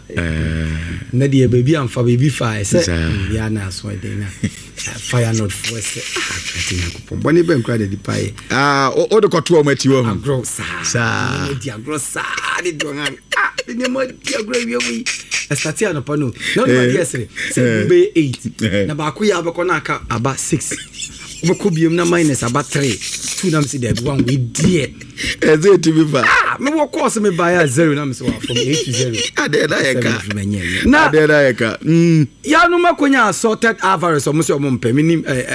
na de baby am fa baby fa say ya na so de na fire not force atina ko boni be nkra de pai ah o de koto o mati wo agro sa sa di agro sa di do nga ah ni mo di agro wi wi estatia no pano no no yesterday say be eight na ba ko ya be ko na aka aba six we ko biem na minus aba three two na me see there one we dear is it to be fa ah me wo course me buy zero na me say from eight to zero ade na yeka na ade na yeka mm ya no makonya sorted Alvarez o mo say o mo mpe minim eh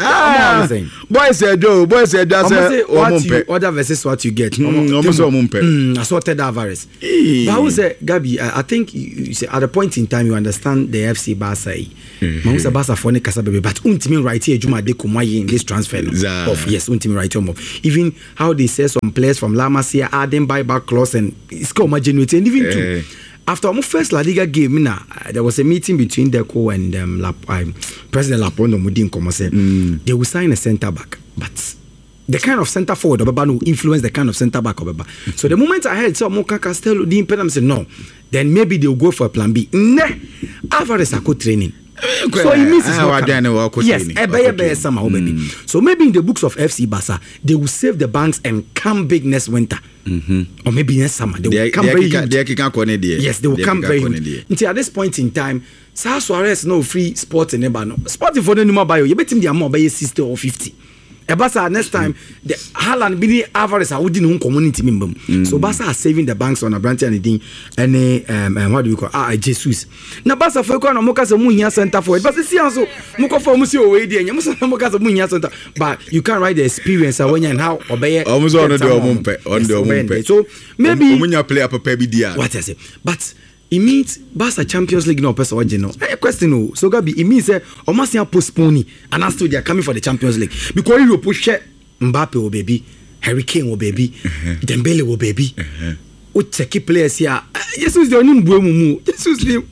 ah boys say do boys say do say o mo mpe other versus what you get o mo say o mo mpe mm sorted Alvarez but who say Gabi I, I think you, you say at a point in time you understand the F C Barca man say Barca for ne kasa bebe but untimi right here Juma de Kumaye in this transfer no? Of yes untimi right home even how they say some players from La Masia adding buyback clause and it's called generate and even too after our first La Liga game na uh, there was a meeting between Deco and um, La, um, President Lapondo Mudin Como said mm. they will sign a centre back but the kind of centre forward Obaba will influence the kind of centre back Obaba. Mm-hmm. So the moment I heard so Moka Castello the Impedam said no then maybe they'll go for a plan B. Nah, Alvarez are training. So it means it's not coming. Yes, ebe ebe somehow maybe. So maybe in the books of F C Barca, they will save the banks and come big next winter. Mm-hmm. Or maybe next summer. They will they, come they very huge. Yes, they will they come very huge. Until at this point in time, Sa Suarez no free sport in Eba no. Sport for the number bio. You bet him the amount by sixty or fifty. Barca next time the Haaland Bini Alvarez are within one community member. Mm. So Barca are saving the banks on a branch and thing and um, um what do we call ah Jesus. Now Barca for ko na mo ka se munya center for it. But see also mo ko for mo see o we dey nya mo so mo ka se munya center. But you can't write the experience when and how obey. O mo so on the omumpe on the omumpe. So maybe omunya play up papa bi dia. What I say. But it means Barca Champions League no person original. A question no. So Gabi, it means eh almost they postpone and as to they are coming for the Champions League because you push Mbappe oh baby, Harry Kane oh baby, uh-huh. Dembele oh baby. Uh-huh. O check players here. Jesus the only mbuemu. Jesus ni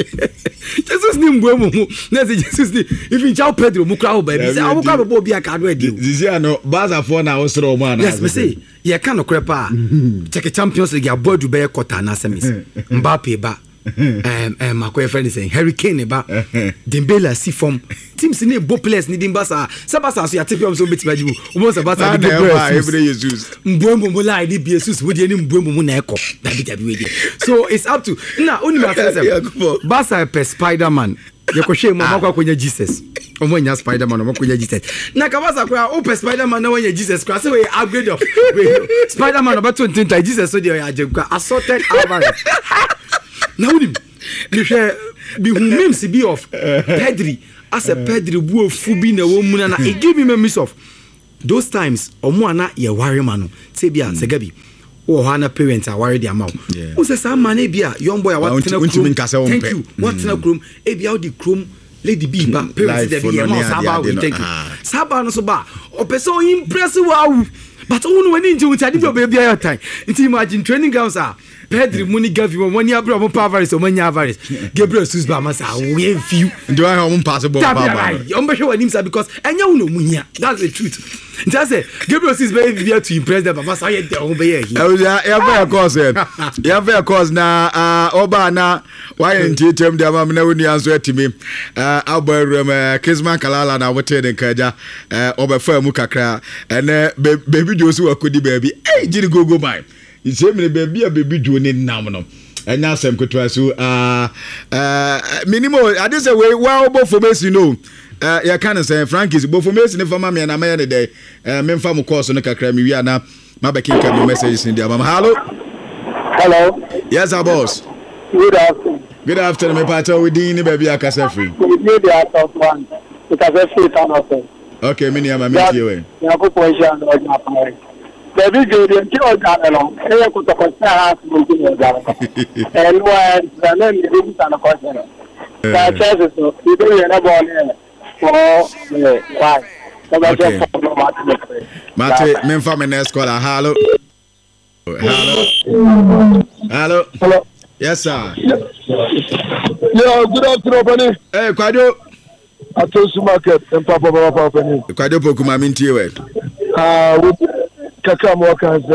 Jesus ni mbuemu. Na say Jesus ni if you João Pedro mu kra oh baby. Say I will come be aka do edi. This year no Barca for na osro man. Yes, me say. Ye kan no krepa. Check Champions League abo do be quarter na semis. Mbappe ba. um um my friend is saying Harry Kane ba Dembele si form teams ni bo players ni Dimbasa Sabasa so ya tepi am so beti bajibu o say Barca di every Jesus mbombo mo lie di Jesus wo di ni mbombo mo na eko na bi da bi we so it's up to na only my friend say Barca per Spider-Man yekoshe mo makwa konya Jesus omo nya Spider-Man omo konya Jesus na ka Barca kwa o per Spider-Man na wonya Jesus kwa say we upgrade of Spider-Man about twenty Jesus so dey ya kwa assorted Alvarez. Now him me share be who memes be of Pedri as a Pedri bu ofubi na wo mu na e give me memories of those times omo ana ye worry man say bia se Gabi o hana parents are worried their mouth who say some man e bia young boy what na krom thank you what na krom e bia the krom lady b ba parents dey be mouth saba we thank you saba no so ba o person impress wow but who when in you tell you baby your time it imagine training grounds are Pedri Muni Gavi when you bro mo Alvarez o manya Alvarez Gabriel Susba masa we few do I home possible baba you be sure him because enya uno munya that's the truth Just say Gabriel is very eager to impress them. Papa say they will be here. Yeah, yeah, of course. Yeah, of course. Na uh oba na why in tem dem am na woni anso atimi. Uh Alboy Kisman Kalala na wote den kaja. Uh oba mu kakra. Ene baby Josu akodi baby. Eh jiri gogo man. Ise me baby a baby Jo ni nam no. Enya asem kotwa so uh uh minimum I say we wa obo formation no. Uh, ya kind of say Frankie's both for me in for me and I made a day. Uh, men from course on the Cacrami. We are now my backing messages in the album. Hello. Hello. Yes, our boss. Good afternoon. Good afternoon, my partner. We didn't baby a Cassafree. We need the out of one because every time of it. Okay, many am I meet you. You have a position on my parents. Baby, you didn't kill that alone. I could talk about half of the and when the name is in the question. That says so. You don't have one. Okay. Mate, Mempham and Escola. Hello. Hello. Hello. Hello. Yes, sir. Yeah, good afternoon, Penny. Hey, Quadio. I told you, market and Papa Papa Penny. Quadio Pokuma Minty. Ah, with Kakam workers,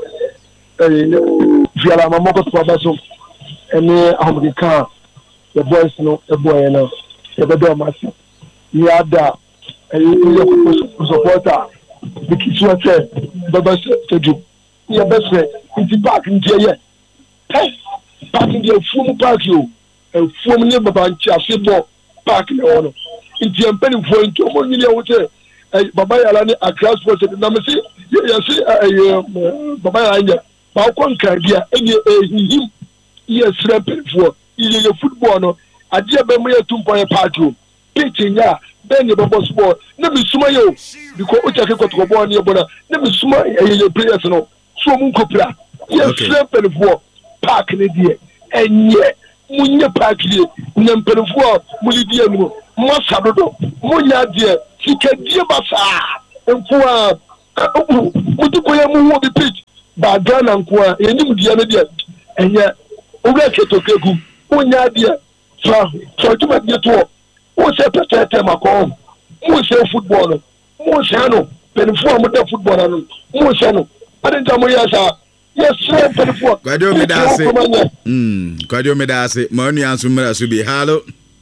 Fiala Mamoko Pabaso, and me, I'm the car. The boys know the boy, you know, the better master. Yada supporter the kids were said the best to do your best in the park in the park in the full park you and form near Babancha football park in the honor in the penny for into one million hotel Baba Alani a class was at the number see you see Baba Anya Balcon Cardia any him yes repping for your football no a dear Bemia two point party pitching ya then you boss sport na me suma yo because o take ko to ball ni bona na me suma e players no so mun kopra yes repping for park ni die enye munye park die na mpelfo muli die no mo sadodo munya die sikadie basa enfo a mutu ko ya mu wo bi pitch ba Ghana nko a enim die no die enye o ga keto keku munya die so so tuma die to o se pete mako mo se football mo se no penfo mo da football no mo se no adenta mo yasa yes penfo Kwadio me da se mm Kwadio me da se ma onu anso mra so bi hello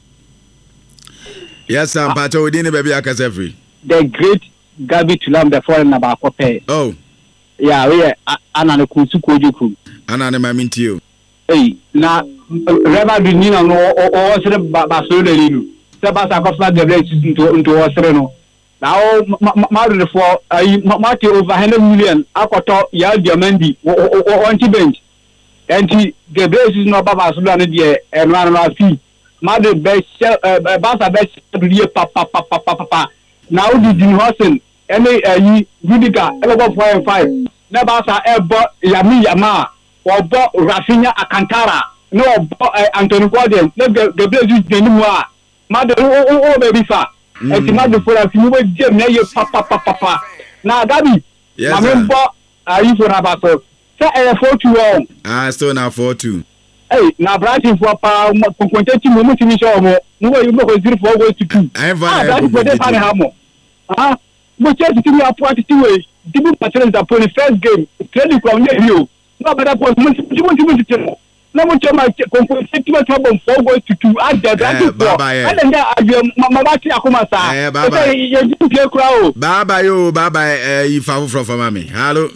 yes am pato we din baby akasefri the great Gabi Tulam the foreign na ba kope oh yeah we ana na kunsu kojuku ana na maminti o eh na reba du ni na no o sere ba so le lilu Sabasa Kofla Gabriel into into Austrano. Now, Madrid for Marty over one hundred million, Akoto, Yal Diamandi, or anti bench. And Gabriel is not Baba Sudan and Rana fee. Madrid best, Basa best to be papa, papa, papa. Now, the Jim Hosson, any Rudica, eleven four and five. Nabasa ever Yami Yama, or bought Rafinha Akantara, no, Anthony Gordon, no Gabriel is the new one. Mother, oh, oh, oh, baby, fa. And the mother for a few weeks, Jim, papa, papa, papa. Now, Gabi, I remember, I used to have a so. Say, I four two one. Ah, still now four two. Hey, now, Brighton for a quantity moment to me, show more. No, you know, zero four ways to two. I have a for the fan hammer. Ah, but just to me, a party two ways. Different patterns upon the first game, training from you. No, but I want to tell. No one tell my constituent problem four goals to two. I did that. I think that Mama Akuma sa. Baba, you didn't play crowd. Baba, you, Baba, you found from for mommy. Hello.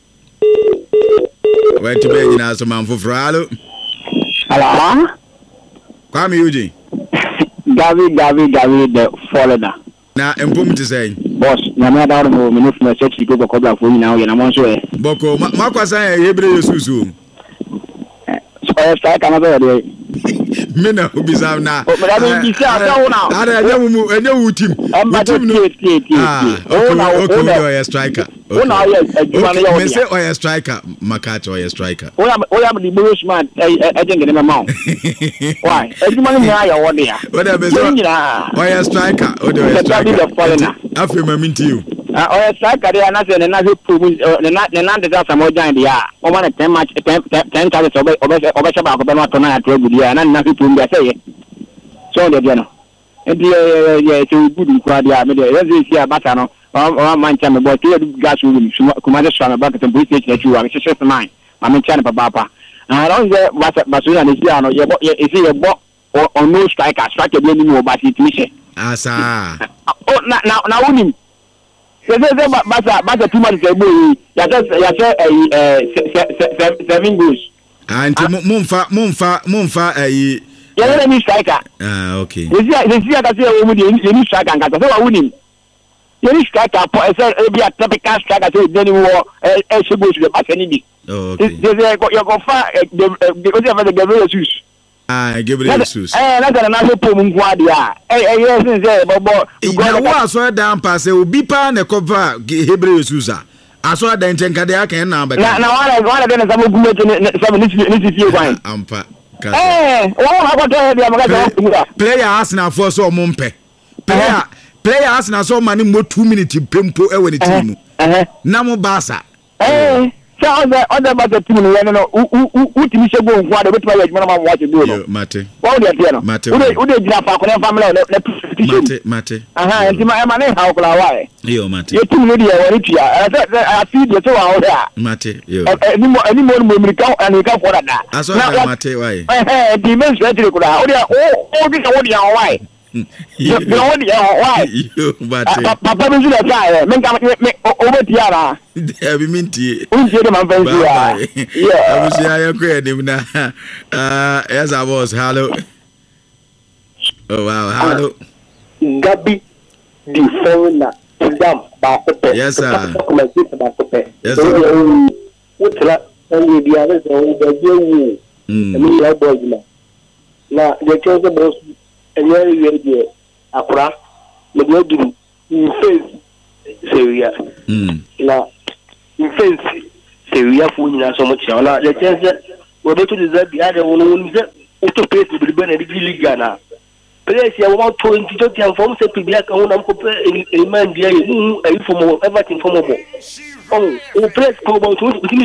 Where to be in as a man for Fralo? Hello. Kwame Eugene. Gavi, Gavi, Gavi, the foreigner. Now, important to say, boss, no matter how many from the church you go to Cobra for you now, and I'm also a Boko, Makwasa, Hebrew Susu. I start another day. Mina ubisa na. But I don't be sad now. Ada ya mu enye wutim. Wutim no. Ah, okay, okay, oya striker. Oh now yes, Ejuma na. Me say oya striker, Makacha oya striker. Oya oya the British man, I think dem ma. Why? Ejuma ni ya ya wo dia. Oda be so. Oya striker, oda oya striker. Afi ma minti you. Ah, oya striker dey na say na say prove na na dey some join dia. O ma na ten match ten ten targets obe obe obe shaba ko be no atona ya trouble dia na na fi prove dia say. So dey dia no. E dey ya to good kwa dia me dey. Let's see abata no. o man cha me but you gas room kuma de swa me back to police station achu wa me hye mine ma me cha ne papa papa na don je Barcelona ne sia no ye bo ye isi ye bo on no striker striker bi ni wo ba si timi asa oh na na na unim se se se basa basa too much se boy ya se ya se seven goals anti mumfa mumfa mumfa eh ya ni striker ah okay esi esi aka se wo mu de ni striker nka se wa unim ye ni striker po se e bi a typical striker se de ni wo e se goals de basa ni bi oh okay se se yo go fa de o se fa de Gabriel Jesus ah Gabriel Jesus eh na kana na so pom nko ade a eh eh yes say bobo go wa so down pass obi pa na cover Gabriel Jesus a aso da ntenka de aka na ba na na wala wala de na samo gumeto ne sabe ni ni fie kwan ampa eh wala ha kwato de amaka player Arsenal for so mo mpe player player Arsenal so mani mo two minutes pempo e we ni team na mo Barca eh so other other about the team no no u timi se go nko ade betima ya juma na ma watch do no mate wa de tie no u de jina fa ko na family na mate mate aha nti ma ma ne ha ko la wa yo mate ye team no de ya wori tia a fi de so wa ho da mate yo ni mo ni mo mo mi ka ani ka for da aso da mate why eh eh di men strategy ko da o de o o di ka wo de ya why yo wo de ya why yo mate papa bi jina ta eh men ka me o be tia na e bi minti unje de man fancy ya yeah abusi ya ko edim na ah yes I was hello oh wow hello Gabi di Fauna Dam ba ko pe yes sir kuma ji ba ko pe yes sir utla ani dia le so de jewu mi ya boy na na de chose boss enye ye de akura me de duru face seria mm na face seria fu nyina so mo chia na de chose wo be to de zabi ade wono wono se auto place bi be na di liga na place ya wo to nti to ti inform se pibia kan wona ko pe e man dia e mu e form everything form bo oh o place ko bo to